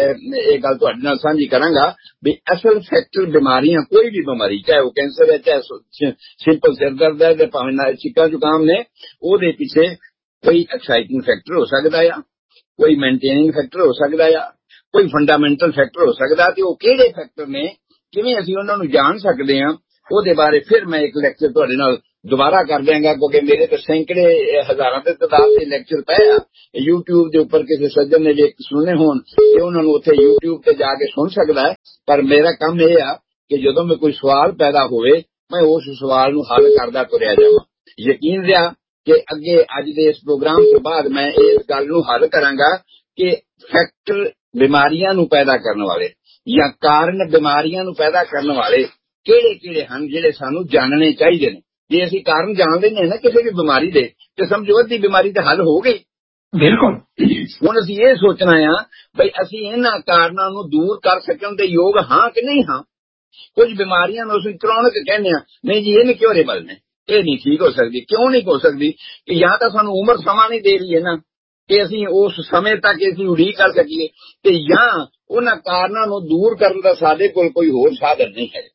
ਇਹ ਗੱਲ ਤੁਹਾਡੇ ਨਾਲ ਸਾਂਝੀ ਕਰਾਂਗਾ ਵੀ ਅਸਲ ਫੈਕਟਰ ਬਿਮਾਰੀਆਂ, ਕੋਈ ਵੀ ਬਿਮਾਰੀ ਚਾਹੇ ਉਹ ਕੈਂਸਰ ਹੈ, ਚਾਹੇ ਸਿੰਪਲ ਸਿਰ ਦਰਦ ਹੈ, ਭਾਵੇਂ ਛਿੱਕਾ ਜ਼ੁਕਾਮ ਨੇ, ਉਹਦੇ ਪਿੱਛੇ ਕੋਈ ਐਕਸਾਈਟਿੰਗ ਫੈਕਟਰ ਹੋ ਸਕਦਾ ਆ, ਕੋਈ ਮੇਨਟੇਨਿੰਗ ਫੈਕਟਰ ਹੋ ਸਕਦਾ ਆ, ਕੋਈ ਫੰਡਾਮੈਂਟਲ ਫੈਕਟਰ ਹੋ ਸਕਦਾ। ਤੇ ਉਹ ਕਿਹੜੇ ਫੈਕਟਰ ਨੇ, ਕਿਵੇਂ ਅਸੀਂ ਉਹਨਾਂ ਨੂੰ ਜਾਣ ਸਕਦੇ ਹਾਂ, ਉਹਦੇ ਬਾਰੇ ਫਿਰ ਮੈਂ ਇੱਕ ਲੈਕਚਰ ਤੁਹਾਡੇ ਨਾਲ ਦੁਬਾਰਾ ਕਰ ਦਿਆਂਗਾ ਕਿਉਂਕਿ ਮੇਰੇ ਤੇ ਸੈਂਕੜੇ ਹਜ਼ਾਰਾਂ ਦੇ ਤਾਦਾਦ ਦੇ ਲੈਕਚਰ ਪਏ ਆ YouTube ਦੇ ਉੱਪਰ। ਕਿਸੇ ਸੱਜਣ ਨੇ ਜੇ ਸੁਣੇ ਹੋਣ ਤੇ ਉਹਨਾਂ ਨੂੰ ਉੱਥੇ YouTube ਤੇ ਜਾ ਕੇ ਸੁਣ ਸਕਦਾ ਹੈ। ਪਰ ਮੇਰਾ ਕੰਮ ਇਹ ਆ ਕਿ ਜਦੋਂ ਮੈਂ ਕੋਈ ਸਵਾਲ ਪੈਦਾ ਹੋਵੇ ਮੈਂ ਉਸ ਸਵਾਲ ਨੂੰ ਹੱਲ ਕਰਦਾ ਤੁਰਿਆ ਜਾਵਾਂ। ਯਕੀਨ ਰਿਹਾ ਕਿ ਅੱਗੇ ਅੱਜ ਦੇ ਇਸ ਪ੍ਰੋਗਰਾਮ ਤੋਂ ਬਾਅਦ ਮੈਂ ਇਸ ਗੱਲ ਨੂੰ ਹੱਲ ਕਰਾਂਗਾ ਕਿ ਫੈਕਟਰ ਬਿਮਾਰੀਆਂ ਨੂੰ ਪੈਦਾ ਕਰਨ ਵਾਲੇ ਜਾਂ ਕਾਰਨ ਬਿਮਾਰੀਆਂ ਨੂੰ ਪੈਦਾ ਕਰਨ ਵਾਲੇ ਕਿਹੜੇ ਕਿਹੜੇ ਹਨ ਜਿਹੜੇ ਸਾਨੂੰ ਜਾਣਨੇ ਚਾਹੀਦੇ ਨੇ। ਜੇ ਅਸੀਂ ਕਾਰਨ ਜਾਣਦੇ ਨੇ ਨਾ ਕਿਸੇ ਵੀ ਬਿਮਾਰੀ ਦੇ ਤੇ ਸਮਝੋ ਅੱਧੀ ਬਿਮਾਰੀ ਤਾਂ ਹੱਲ ਹੋ ਗਈ। ਬਿਲਕੁਲ। ਹੁਣ ਅਸੀਂ ਇਹ ਸੋਚਣਾ ਆ ਬਈ ਅਸੀਂ ਇਹਨਾਂ ਕਾਰਨਾਂ ਨੂੰ ਦੂਰ ਕਰ ਸਕਣ ਦੇ ਯੋਗ ਹਾਂ ਕਿ ਨਹੀਂ ਹਾਂ। ਕੁਝ ਬਿਮਾਰੀਆਂ ਨੂੰ ਅਸੀਂ ਕ੍ਰੋਨਿਕ ਕਹਿੰਦੇ ਆ, ਨਹੀਂ ਜੀ ਇਹ ਇਨਕਿਉਰੇਬਲ ਨੇ, ਇਹ ਨਹੀਂ ਠੀਕ ਹੋ ਸਕਦੀ। ਕਿਉਂ ਨਹੀਂ ਹੋ ਸਕਦੀ? ਕਿ ਜਾਂ ਤਾਂ ਸਾਨੂੰ ਉਮਰ ਸਮਾਂ ਨਹੀਂ ਦੇ ਰਹੀ ਹੈ ਨਾ ਕਿ ਅਸੀਂ ਉਸ ਸਮੇਂ ਤੱਕ ਅਸੀਂ ਉਡੀਕ ਕਰ ਸਕੀਏ, ਤੇ ਜਾਂ ਉਹਨਾਂ ਕਾਰਨਾਂ ਨੂੰ ਦੂਰ ਕਰਨ ਦਾ ਸਾਡੇ ਕੋਲ ਕੋਈ ਹੋਰ ਸਾਧਨ ਨਹੀਂ ਹੈ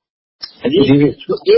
ਜੀ।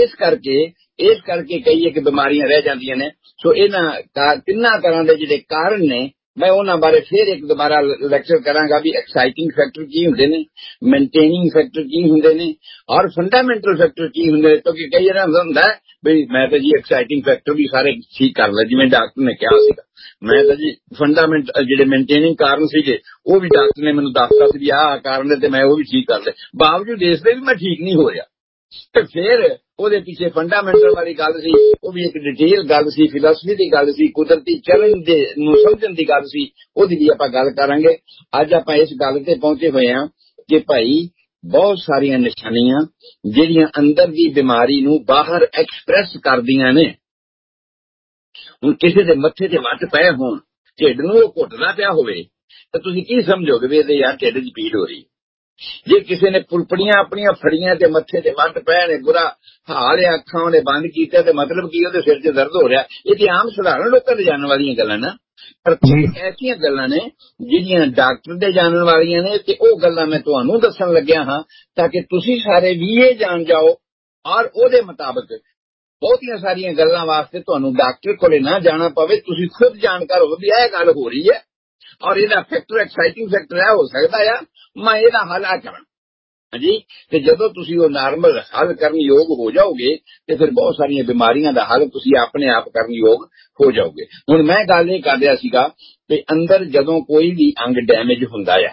ਇਸ ਕਰਕੇ ਕਹੀਏ ਕਿ ਬਿਮਾਰੀਆਂ ਰਹਿ ਜਾਂਦੀਆਂ ਨੇ। ਸੋ ਇਹਨਾਂ ਤਿੰਨਾਂ ਤਰ੍ਹਾਂ ਦੇ ਜਿਹੜੇ ਕਾਰਨ ਨੇ ਮੈਂ ਉਹਨਾਂ ਬਾਰੇ ਫਿਰ ਇੱਕ ਦੁਬਾਰਾ ਲੈਕਚਰ ਕਰਾਂਗਾ ਵੀ ਐਕਸਾਈਟਿੰਗ ਫੈਕਟਰ ਕੀ ਹੁੰਦੇ ਨੇ, ਮੇਨਟੇਨਿੰਗ ਫੈਕਟਰ ਕੀ ਹੁੰਦੇ ਨੇ, ਔਰ ਫੰਡਾਮੈਂਟਲ ਫੈਕਟਰ ਕੀ ਹੁੰਦੇ ਨੇ। ਕਿਉਂਕਿ ਕਈ ਵਾਰ ਹੁੰਦਾ ਵੀ ਮੈਂ ਤਾਂ ਜੀ ਐਕਸਾਈਟਿੰਗ ਫੈਕਟਰ ਵੀ ਸਾਰੇ ਠੀਕ ਕਰ ਲਿਆ, ਜਿਵੇਂ ਡਾਕਟਰ ਨੇ ਕਿਹਾ ਸੀਗਾ। ਮੈਂ ਤਾਂ ਜੀ ਫੰਡਾਮੈਂਟ ਜਿਹੜੇ ਮੇਨਟੇਨਿੰਗ ਕਾਰਨ ਸੀਗੇ ਉਹ ਵੀ ਡਾਕਟਰ ਨੇ ਮੈਨੂੰ ਦੱਸਤਾ ਸੀ ਵੀ ਆਹ ਕਾਰਨ ਨੇ, ਤੇ ਮੈਂ ਉਹ ਵੀ ਠੀਕ ਕਰ ਲਏ। ਬਾਵਜੂਦ ਇਸ ਦੇ ਵੀ ਮੈਂ ਠੀਕ ਨਹੀਂ ਹੋ ਰਿਹਾ। ਤੇ ਫਿਰ ਉਹਦੇ ਪਿੱਛੇ ਫੰਡਾਮੈਂਟਲ ਵਾਲੀ ਗੱਲ ਸੀ, ਉਹ ਵੀ ਇੱਕ ਡਿਟੇਲ ਗੱਲ ਸੀ, ਫਿਲਾਸਫੀ ਦੀ ਗੱਲ ਸੀ, ਕੁਦਰਤੀ ਚਲਨ ਦੇ ਨੂੰ ਸਮਝਣ ਦੀ ਗੱਲ ਸੀ, ਉਹਦੀ ਵੀ ਆਪਾਂ ਗੱਲ ਕਰਾਂਗੇ। ਅੱਜ ਆਪਾਂ ਇਸ ਗੱਲ ਤੇ ਪਹੁੰਚੇ ਹੋਏ ਹਾਂ ਕਿ ਭਾਈ ਬਹੁਤ ਸਾਰੀਆਂ ਨਿਸ਼ਾਨੀਆਂ ਜਿਹੜੀਆਂ ਅੰਦਰ ਦੀ ਬਿਮਾਰੀ ਨੂੰ ਬਾਹਰ ਐਕਸਪ੍ਰੈਸ ਕਰਦੀਆਂ ਨੇ। ਹੁਣ ਕਿਸੇ ਦੇ ਮੱਥੇ ਤੇ ਵੱਟ ਪਏ ਹੋਣ, ਢਿੱਡ ਨੂੰ ਉਹ ਘੁੱਟਦਾ ਪਿਆ ਹੋਵੇ, ਤਾਂ ਤੁਸੀਂ ਕੀ ਸਮਝੋਗੇ ਵੀ ਇਹਦੇ ਯਾਰ ਢਿੱਡ 'ਚ ਪੀੜ ਹੋ ਰਹੀ। ਜੇ ਕਿਸੇ ਨੇ ਪੁਲਪੜੀਆਂ ਆਪਣੀਆਂ ਫੜੀਆਂ ਤੇ ਮੱਥੇ ਤੇ ਵੱਟ ਪਏ ਨੇ, ਬੁਰਾ ਹਾਲ ਹੈ, ਅੱਖਾਂ ਉਹਨੇ ਬੰਦ ਕੀਤਾ, ਤੇ ਮਤਲਬ ਕੀ ਉਹਦੇ ਸਿਰ 'ਚ ਦਰਦ ਹੋ ਰਿਹਾ। ਇਹ ਤੇ ਆਮ ਸਧਾਰਨ ਲੋਕਾਂ ਦੇ ਜਾਣਨ ਵਾਲੀਆਂ ਗੱਲਾਂ ਨਾ, ਪਰ ਐਸੀਆਂ ਗੱਲਾਂ ਨੇ ਜਿਹੜੀਆਂ ਡਾਕਟਰ ਦੇ ਜਾਣਨ ਵਾਲੀਆਂ ਨੇ। ਤੇ ਉਹ ਗੱਲਾਂ ਮੈਂ ਤੁਹਾਨੂੰ ਦੱਸਣ ਲੱਗਿਆ ਹਾਂ ਤਾਂ ਕਿ ਤੁਸੀਂ ਸਾਰੇ ਵੀ ਇਹ ਜਾਣ ਜਾਓ, ਔਰ ਉਹਦੇ ਮੁਤਾਬਕ ਬਹੁਤੀਆਂ ਸਾਰੀਆਂ ਗੱਲਾਂ ਵਾਸਤੇ ਤੁਹਾਨੂੰ ਡਾਕਟਰ ਕੋਲੇ ਨਾ ਜਾਣਾ ਪਵੇ। ਤੁਸੀਂ ਖੁਦ ਜਾਣਕਾਰ ਹੋ ਵੀ ਇਹ ਗੱਲ ਹੋ ਰਹੀ ਹੈ, ਔਰ ਇਹਦਾ ਫੈਕਟਰ ਐਕਸਾਈਟਿੰਗ ਫੈਕਟਰ ਇਹ ਹੋ ਸਕਦਾ ਆ, ਮੈਂ ਇਹਦਾ ਹੱਲ ਆ ਕਰਾਂ। ਹਾਂਜੀ, ਤੇ ਜਦੋਂ ਤੁਸੀਂ ਉਹ ਨਾਰਮਲ ਹੱਲ ਕਰਨ ਯੋਗ ਹੋ ਜਾਓਗੇ ਤੇ ਫਿਰ ਬਹੁਤ ਸਾਰੀਆਂ ਬਿਮਾਰੀਆਂ ਦਾ ਹੱਲ ਤੁਸੀਂ ਆਪਣੇ ਆਪ ਕਰਨ ਯੋਗ ਹੋ ਜਾਓਗੇ। ਹੁਣ ਮੈਂ ਗੱਲ ਇਹ ਕਰ ਰਿਹਾ ਸੀਗਾ ਕਿ ਅੰਦਰ ਜਦੋਂ ਕੋਈ ਵੀ ਅੰਗ ਡੈਮੇਜ ਹੁੰਦਾ ਆ,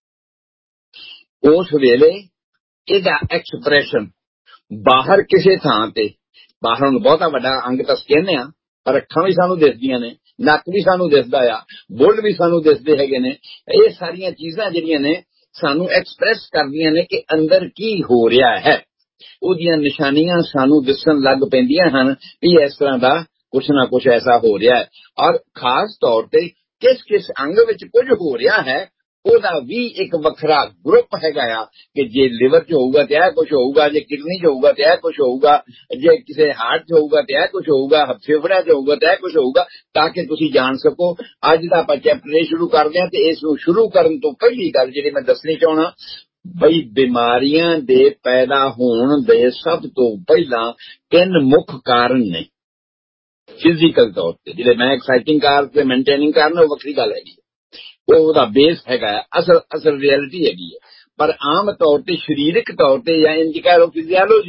ਉਸ ਵੇਲੇ ਇਹਦਾ ਐਕਸਪ੍ਰੈਸ਼ਨ ਬਾਹਰ ਕਿਸੇ ਥਾਂ ਤੇ, ਬਾਹਰ ਨੂੰ ਬਹੁਤਾ ਵੱਡਾ ਅੰਗ ਤਾਂ ਸਕਿਨ ਆ, ਪਰ ਅੱਖਾਂ ਵੀ ਸਾਨੂੰ ਦਿਸਦੀਆਂ ਨੇ, ਨੱਕ ਵੀ ਸਾਨੂੰ ਦਿਸਦਾ ਆ, ਬੁੱਲ ਵੀ ਸਾਨੂੰ ਦਿਸਦੇ ਹੈਗੇ ਨੇ। ਇਹ ਸਾਰੀਆਂ ਚੀਜ਼ਾਂ ਜਿਹੜੀਆਂ ਨੇ ਸਾਨੂੰ ਐਕਸਪ੍ਰੈਸ ਕਰਦੀਆਂ ਨੇ ਕਿ ਅੰਦਰ ਕੀ ਹੋ ਰਿਹਾ ਹੈ। ਉਹਦੀਆਂ ਨਿਸ਼ਾਨੀਆਂ ਸਾਨੂੰ ਦਿਸਣ ਲੱਗ ਪੈਂਦੀਆਂ ਹਨ ਵੀ ਇਸ ਤਰ੍ਹਾਂ ਦਾ ਕੁਛ ਨਾ ਕੁਛ ਐਸਾ ਹੋ ਰਿਹਾ ਹੈ। ਔਰ ਖਾਸ ਤੌਰ ਤੇ ਕਿਸ ਕਿਸ ਅੰਗ ਵਿੱਚ ਕੁਝ ਹੋ ਰਿਹਾ ਹੈ ਉਹਦਾ ਵੀ ਇੱਕ ਵੱਖਰਾ ਗਰੁੱਪ ਹੈਗਾ ਆ ਕਿ ਜੇ ਲਿਵਰ 'ਚ ਹੋਊਗਾ ਤੇ ਇਹ ਕੁਛ ਹੋਊਗਾ, ਜੇ ਕਿਡਨੀ 'ਚ ਹੋਊਗਾ ਤੇ ਇਹ ਕੁਛ ਹੋਊਗਾ, ਜੇ ਕਿਸੇ ਹਾਰਟ 'ਚ ਹੋਊਗਾ ਤੇ ਇਹ ਕੁਛ ਹੋਊਗਾ, ਫੇਫੜਿਆਂ 'ਚ ਹੋਊਗਾ ਤੇ ਇਹ ਕੁਛ ਹੋਊਗਾ, ਤਾਂ ਕਿ ਤੁਸੀਂ ਜਾਣ ਸਕੋ। ਅੱਜ ਦਾ ਆਪਾਂ ਚੈਪਟਰ ਸ਼ੁਰੂ ਕਰਦੇ ਹਾਂ ਤੇ ਇਸ ਨੂੰ ਸ਼ੁਰੂ ਕਰਨ ਤੋਂ ਪਹਿਲੀ ਗੱਲ ਜਿਹੜੀ ਮੈਂ ਦੱਸਣੀ ਚਾਹਣਾ, ਬਈ ਬਿਮਾਰੀਆਂ ਦੇ ਪੈਦਾ ਹੋਣ ਦੇ ਸਭ ਤੋਂ ਪਹਿਲਾਂ 3 ਮੁੱਖ ਕਾਰਨ ਨੇ ਫਿਜ਼ੀਕਲ ਤੌਰ ਤੇ। ਜਿਹੜੇ ਮੈਂ ਐਕਸਾਈਟਿੰਗ ਕਾਰਨ ਤੇ ਮੇਨਟੇਨਿੰਗ ਕਾਰਨ ਉਹ ਵੱਖਰੀ ਗੱਲ ਹੈਗੀ, ਉਹਦਾ ਬੇਸ ਹੈਗਾ, ਅਸਲ ਰਿਐਲਿਟੀ ਹੈਗੀ ਹੈ। ਪਰ ਆਮ ਤੌਰ ਤੇ ਸਰੀਰਕ ਤੌਰ ਤੇ ਜਾਂ ਇੰਜ ਕਹਿ ਲਓ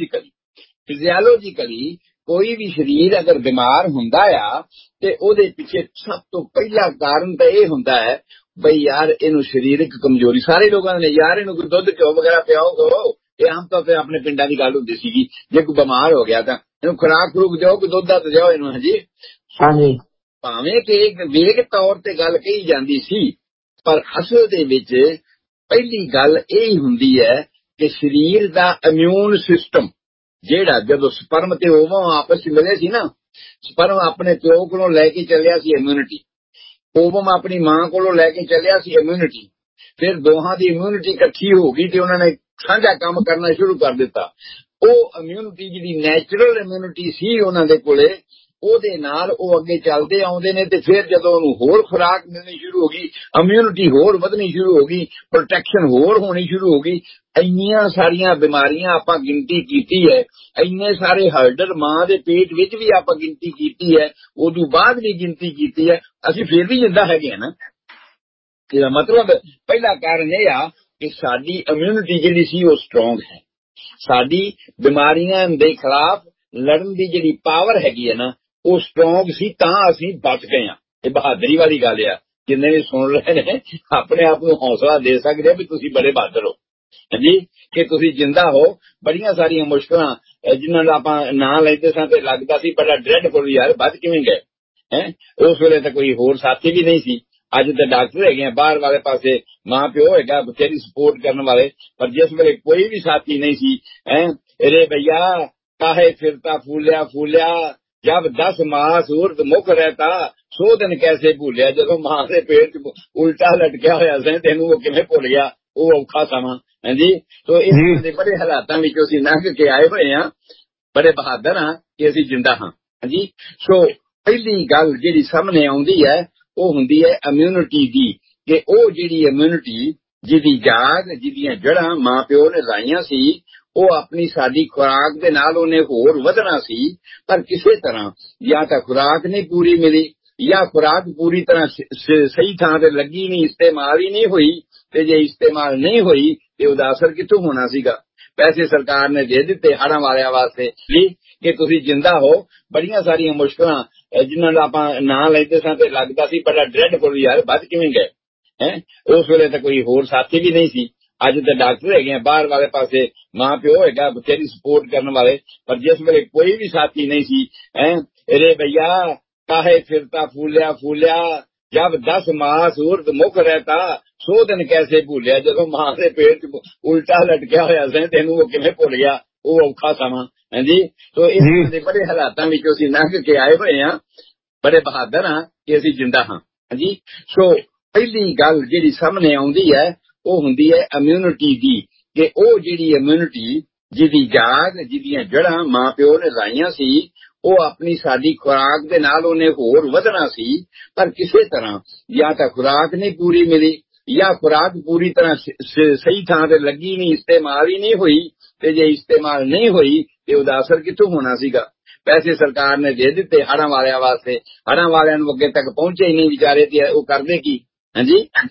ਫਿਜ਼ੀਓਲੋਜੀਕਲੀ ਕੋਈ ਵੀ ਸਰੀਰ ਅਗਰ ਬਿਮਾਰ ਹੁੰਦਾ ਆ ਤੇ ਉਹਦੇ ਪਿੱਛੇ ਸਭ ਤੋਂ ਪਹਿਲਾ ਕਾਰਨ ਤਾਂ ਇਹ ਹੁੰਦਾ ਹੈ ਬਈ ਯਾਰ ਇਹਨੂੰ ਸਰੀਰਕ ਕਮਜ਼ੋਰੀ। ਸਾਰੇ ਲੋਕਾਂ ਨੇ ਯਾਰ ਇਹਨੂੰ ਕੋਈ ਦੁੱਧ ਘਿਓ ਵਗੈਰਾ ਪਿਆਓ, ਇਹ ਆਮ ਤੌਰ ਤੇ ਆਪਣੇ ਪਿੰਡਾਂ ਦੀ ਗੱਲ ਹੁੰਦੀ ਸੀਗੀ। ਜੇ ਕੋਈ ਬਿਮਾਰ ਹੋ ਗਿਆ ਤਾਂ ਇਹਨੂੰ ਖੁਰਾਕ ਦਿਓ, ਕੋਈ ਦੁੱਧ ਦਾ ਦਿਓ ਇਹਨੂੰ। ਹਾਂਜੀ, ਭਾਵੇਂ ਕਿ ਇੱਕ ਵੇਗ ਤੌਰ ਤੇ ਗੱਲ ਕਹੀ ਜਾਂਦੀ ਸੀ, ਪਰ ਅਸਲ ਦੇ ਵਿੱਚ ਪਹਿਲੀ ਗੱਲ ਇਹ ਹੁੰਦੀ ਹੈ ਕਿ ਸਰੀਰ ਦਾ ਇਮਿਊਨ ਸਿਸਟਮ ਜਿਹੜਾ ਜਦੋਂ ਸਪਰਮ ਤੇ ਓਵਮ ਆਪਸ ਵਿੱਚ ਮਿਲੇ ਸੀ ਨਾ, ਸਪਰਮ ਆਪਣੇ ਪਿਓ ਕੋਲੋਂ ਲੈ ਕੇ ਚੱਲਿਆ ਸੀ ਇਮਿਊਨਿਟੀ, ਓਵਮ ਆਪਣੀ ਮਾਂ ਕੋਲੋਂ ਲੈ ਕੇ ਚੱਲਿਆ ਸੀ ਇਮਿਊਨਿਟੀ। ਫਿਰ ਦੋਹਾਂ ਦੀ ਇਮਿਊਨਿਟੀ ਇਕੱਠੀ ਹੋ ਗਈ ਤੇ ਉਹਨਾਂ ਨੇ ਸਾਂਝਾ ਕੰਮ ਕਰਨਾ ਸ਼ੁਰੂ ਕਰ ਦਿੱਤਾ। ਉਹ ਇਮਿਊਨਿਟੀ ਜਿਹੜੀ ਨੈਚੁਰਲ ਇਮਿਊਨਿਟੀ ਸੀ ਉਹਨਾਂ ਦੇ ਕੋਲੇ, ਉਹਦੇ ਨਾਲ ਉਹ ਅੱਗੇ ਚੱਲਦੇ ਆਉਂਦੇ ਨੇ। ਤੇ ਫਿਰ ਜਦੋਂ ਉਹਨੂੰ ਹੋਰ ਖੁਰਾਕ ਮਿਲਣੀ ਸ਼ੁਰੂ ਹੋ ਗਈ, ਇਮਿਊਨਿਟੀ ਹੋਰ ਵਧਣੀ ਸ਼ੁਰੂ ਹੋ ਗਈ, ਪ੍ਰੋਟੈਕਸ਼ਨ ਹੋਰ ਹੋਣੀ ਸ਼ੁਰੂ ਹੋ ਗਈ। ਇੰਨੀਆਂ ਸਾਰੀਆਂ ਬਿਮਾਰੀਆਂ ਆਪਾਂ ਗਿਣਤੀ ਕੀਤੀ ਹੈ, ਇੰਨੇ ਸਾਰੇ ਹਰਡਰ ਮਾਂ ਦੇ ਪੇਟ ਵਿੱਚ ਵੀ ਆਪਾਂ ਗਿਣਤੀ ਕੀਤੀ ਹੈ, ਉਦੋਂ ਬਾਅਦ ਵੀ ਗਿਣਤੀ ਕੀਤੀ ਹੈ, ਅਸੀਂ ਫਿਰ ਵੀ ਜਿੰਦਾ ਹੈਗੇ ਆ ਨਾ। ਇਹਦਾ ਮਤਲਬ ਪਹਿਲਾ ਕਾਰਨ ਇਹ ਆ ਕਿ ਸਾਡੀ ਇਮਿਊਨਿਟੀ ਜਿਹੜੀ ਸੀ ਉਹ ਸਟਰੋਂਗ ਹੈ। ਸਾਡੀ ਬਿਮਾਰੀਆਂ ਦੇ ਖਿਲਾਫ ਲੜਨ ਦੀ ਜਿਹੜੀ ਪਾਵਰ ਹੈਗੀ ਹੈ ਨਾ ਉਹ ਸਟਰੋਂਗ ਸੀ, ਤਾਂ ਅਸੀਂ ਬਚ ਗਏ ਹਾਂ। ਇਹ ਬਹਾਦਰੀ ਵਾਲੀ ਗੱਲ ਆ। ਜਿੰਨੇ ਵੀ ਸੁਣ ਰਹੇ ਨੇ ਆਪਣੇ ਆਪ ਨੂੰ ਹੌਸਲਾ ਦੇ ਸਕਦੇ ਵੀ ਤੁਸੀਂ ਬੜੇ ਬਹਾਦਰ ਹੋ ਜੀ, ਕਿ ਤੁਸੀਂ ਜਿੰਦਾ ਹੋ। ਬੜੀਆਂ ਸਾਰੀਆਂ ਮੁਸ਼ਕਲਾਂ ਜਿਨ੍ਹਾਂ ਦਾ ਆਪਾਂ ਨਾਂ ਲੈਂਦੇ ਸਾਂ ਤੇ ਲੱਗਦਾ ਸੀ ਬੜਾ ਡਰੈਡਫੁਲ, ਯਾਰ ਬਚ ਕਿਵੇਂ ਗਏ ਹੈ। ਉਸ ਵੇਲੇ ਤਾਂ ਕੋਈ ਹੋਰ ਸਾਥੀ ਵੀ ਨਹੀਂ ਸੀ। ਅੱਜ ਤਾਂ ਡਾਕਟਰ ਹੈਗੇ ਆ, ਬਾਹਰ ਵਾਲੇ ਪਾਸੇ ਮਾਂ ਪਿਓ ਹੈਗਾ ਬਥੇਰੀ ਸਪੋਰਟ ਕਰਨ ਵਾਲੇ, ਪਰ ਜਿਸ ਵੇਲੇ ਕੋਈ ਵੀ ਸਾਥੀ ਨਹੀਂ ਸੀ ਅਰੇ ਭਈਆ ਕਾਹੇ ਫਿਰਤਾ ਫੂਲਿਆ ਜਬ 10 ਮਾਸ ਉਰਦ ਮੁਖ ਰਹਿਤਾ 100 ਦਿਨ ਕੈਸੇ ਭੁੱਲਿਆ। ਜਦੋਂ ਮਾਂ ਦੇ ਪੇਟ ਉਲਟਾ ਲਟਕਿਆ ਹੋਇਆ ਸੀ ਤੈਨੂੰ ਉਹ ਕਿਵੇਂ ਭੁੱਲ ਗਿਆ, ਉਹ ਔਖਾ ਸਮਾਂ। ਹਾਂਜੀ, ਸੋ ਇਸ ਦੇ ਬੜੇ ਹਾਲਾਤਾਂ ਵਿੱਚੋਂ ਅਸੀਂ ਲੰਘ ਕੇ ਆਏ ਹੋਏ ਹਾਂ, ਬੜੇ ਬਹਾਦਰ ਹਾਂ ਕਿ ਅਸੀਂ ਜਿੰਦਾ ਹਾਂ। ਹਾਂਜੀ, ਸੋ ਪਹਿਲੀ ਗੱਲ ਜਿਹੜੀ ਸਾਹਮਣੇ ਆਉਂਦੀ ਹੈ ਉਹ ਹੁੰਦੀ ਹੈ ਇਮਿਊਨਿਟੀ ਦੀ, ਕਿ ਉਹ ਜਿਹੜੀ ਇਮਿਊਨਿਟੀ ਜਿਹਦੀ ਜਾਗ, ਜਿਹਦੀਆਂ ਜੜ੍ਹਾਂ ਮਾਂ ਪਿਓ ਨੇ ਲਾਈਆਂ ਸੀ, ਉਹ ਆਪਣੀ ਸਾਡੀ ਖੁਰਾਕ ਦੇ ਨਾਲ ਉਹਨੇ ਹੋਰ ਵਧਣਾ ਸੀ। ਪਰ ਕਿਸੇ ਤਰ੍ਹਾਂ ਜਾਂ ਤਾਂ ਖੁਰਾਕ ਨਹੀਂ ਪੂਰੀ ਮਿਲੀ, ਜਾਂ ਖੁਰਾਕ ਪੂਰੀ ਤਰ੍ਹਾਂ ਸਹੀ ਥਾਂ ਤੇ ਲੱਗੀ ਨਹੀਂ, ਇਸਤੇਮਾਲ ਹੀ ਨਹੀਂ ਹੋਈ, ਤੇ ਜੇ ਇਸਤੇਮਾਲ ਨਹੀਂ ਹੋਈ ਤੇ ਉਹਦਾ ਅਸਰ ਕਿੱਥੋਂ ਹੋਣਾ ਸੀਗਾ। ਪੈਸੇ ਸਰਕਾਰ ਨੇ ਦੇ ਦਿੱਤੇ ਹੜ੍ਹਾਂ ਵਾਲਿਆਂ ਵਾਸਤੇ ਕਿ ਤੁਸੀਂ ਜਿੰਦਾ ਹੋ। ਬੜੀਆਂ ਸਾਰੀਆਂ ਮੁਸ਼ਕਲਾਂ ਜਿਨ੍ਹਾਂ ਦਾ ਆਪਾਂ ਨਾਂ ਲੈਂਦੇ ਸਾਂ ਤੇ ਲੱਗਦਾ ਸੀ ਬੜਾ ਡਰੈਡਫੁਲ, ਯਾਰ ਵੱਧ ਕਿਵੇਂ ਗਏ ਹੈ। ਉਸ ਵੇਲੇ ਤਾਂ ਕੋਈ ਹੋਰ ਸਾਥੀ ਵੀ ਨਹੀਂ ਸੀ। ਅੱਜ ਤਾਂ ਡਾਕਟਰ ਹੈਗੇ ਆ, ਬਾਹਰ ਵਾਲੇ ਪਾਸੇ ਮਾਂ ਪਿਓ ਹੈਗਾ ਬਥੇਰੀ ਸਪੋਰਟ ਕਰਨ ਵਾਲੇ, ਪਰ ਜਿਸ ਵੇਲੇ ਕੋਈ ਵੀ ਸਾਥੀ ਨਹੀਂ ਸੀ। ਰੇ ਭਈਆ ਕਾਹੇ ਫਿਰਤਾ ਫੂਲਿਆ ਫੂਲਿਆ, ਜਬ 10 ਮਾਸ ਉਰਦ ਮੁਖ ਰਹਿਤਾ 100 ਦਿਨ ਕੈਸੇ ਭੁੱਲਿਆ। ਜਦੋਂ ਮਾਂ ਦੇ ਪੇਟ ਚ ਉਲਟਾ ਲਟਕਿਆ ਹੋਇਆ ਸੀ ਤੈਨੂੰ ਉਹ ਕਿਵੇਂ ਭੁੱਲ ਗਿਆ, ਉਹ ਔਖਾ ਸਮਾਂ। ਹਾਂਜੀ, ਸੋ ਇਸ ਦੇ ਬੜੇ ਹਾਲਾਤਾਂ ਵਿੱਚੋਂ ਅਸੀਂ ਲੰਘ ਕੇ ਆਏ ਹੋਏ ਹਾਂ, ਬੜੇ ਬਹਾਦਰ ਹਾਂ ਕਿ ਅਸੀਂ ਜਿੰਦਾ ਹਾਂ। ਹਾਂਜੀ, ਸੋ ਪਹਿਲੀ ਗੱਲ ਜਿਹੜੀ ਸਾਹਮਣੇ ਆਉਂਦੀ ਹੈ ਉਹ ਹੁੰਦੀ ਹੈ ਇਮਿਊਨਿਟੀ ਦੀ, ਕਿ ਉਹ ਜਿਹੜੀ ਇਮਿਊਨਿਟੀ ਜਿਹਦੀ ਜਾਗ, ਜਿਹਦੀਆਂ ਜੜ੍ਹਾਂ ਮਾਂ ਪਿਓ ਨੇ ਲਾਈਆਂ ਸੀ, ਉਹ ਆਪਣੀ ਸਾਡੀ ਖੁਰਾਕ ਦੇ ਨਾਲ ਉਹਨੇ ਹੋਰ ਵਧਣਾ ਸੀ। ਪਰ ਕਿਸੇ ਤਰ੍ਹਾਂ ਜਾਂ ਤਾਂ ਖੁਰਾਕ ਨਹੀਂ ਪੂਰੀ ਮਿਲੀ, ਜਾਂ ਖੁਰਾਕ ਪੂਰੀ ਤਰ੍ਹਾਂ ਸਹੀ ਥਾਂ ਤੇ ਲੱਗੀ ਨਹੀਂ, ਇਸਤੇਮਾਲ ਹੀ ਨਹੀਂ ਹੋਈ, ਤੇ ਜੇ ਇਸਤੇਮਾਲ ਨਹੀਂ ਹੋਈ ਤੇ ਉਹਦਾ ਅਸਰ ਕਿੱਥੋਂ ਹੋਣਾ ਸੀਗਾ। ਪੈਸੇ ਸਰਕਾਰ ਨੇ ਦੇ ਦਿੱਤੇ ਹੜ੍ਹਾਂ ਵਾਲਿਆਂ ਵਾਸਤੇ, ਹੜ੍ਹਾਂ ਵਾਲਿਆਂ ਨੂੰ ਅੱਗੇ ਤੱਕ ਪਹੁੰਚੇ ਹੀ ਨਹੀਂ ਵਿਚਾਰੇ, ਤੇ ਉਹ ਕਰਦੇ ਕੀ। ਹਾਂਜੀ,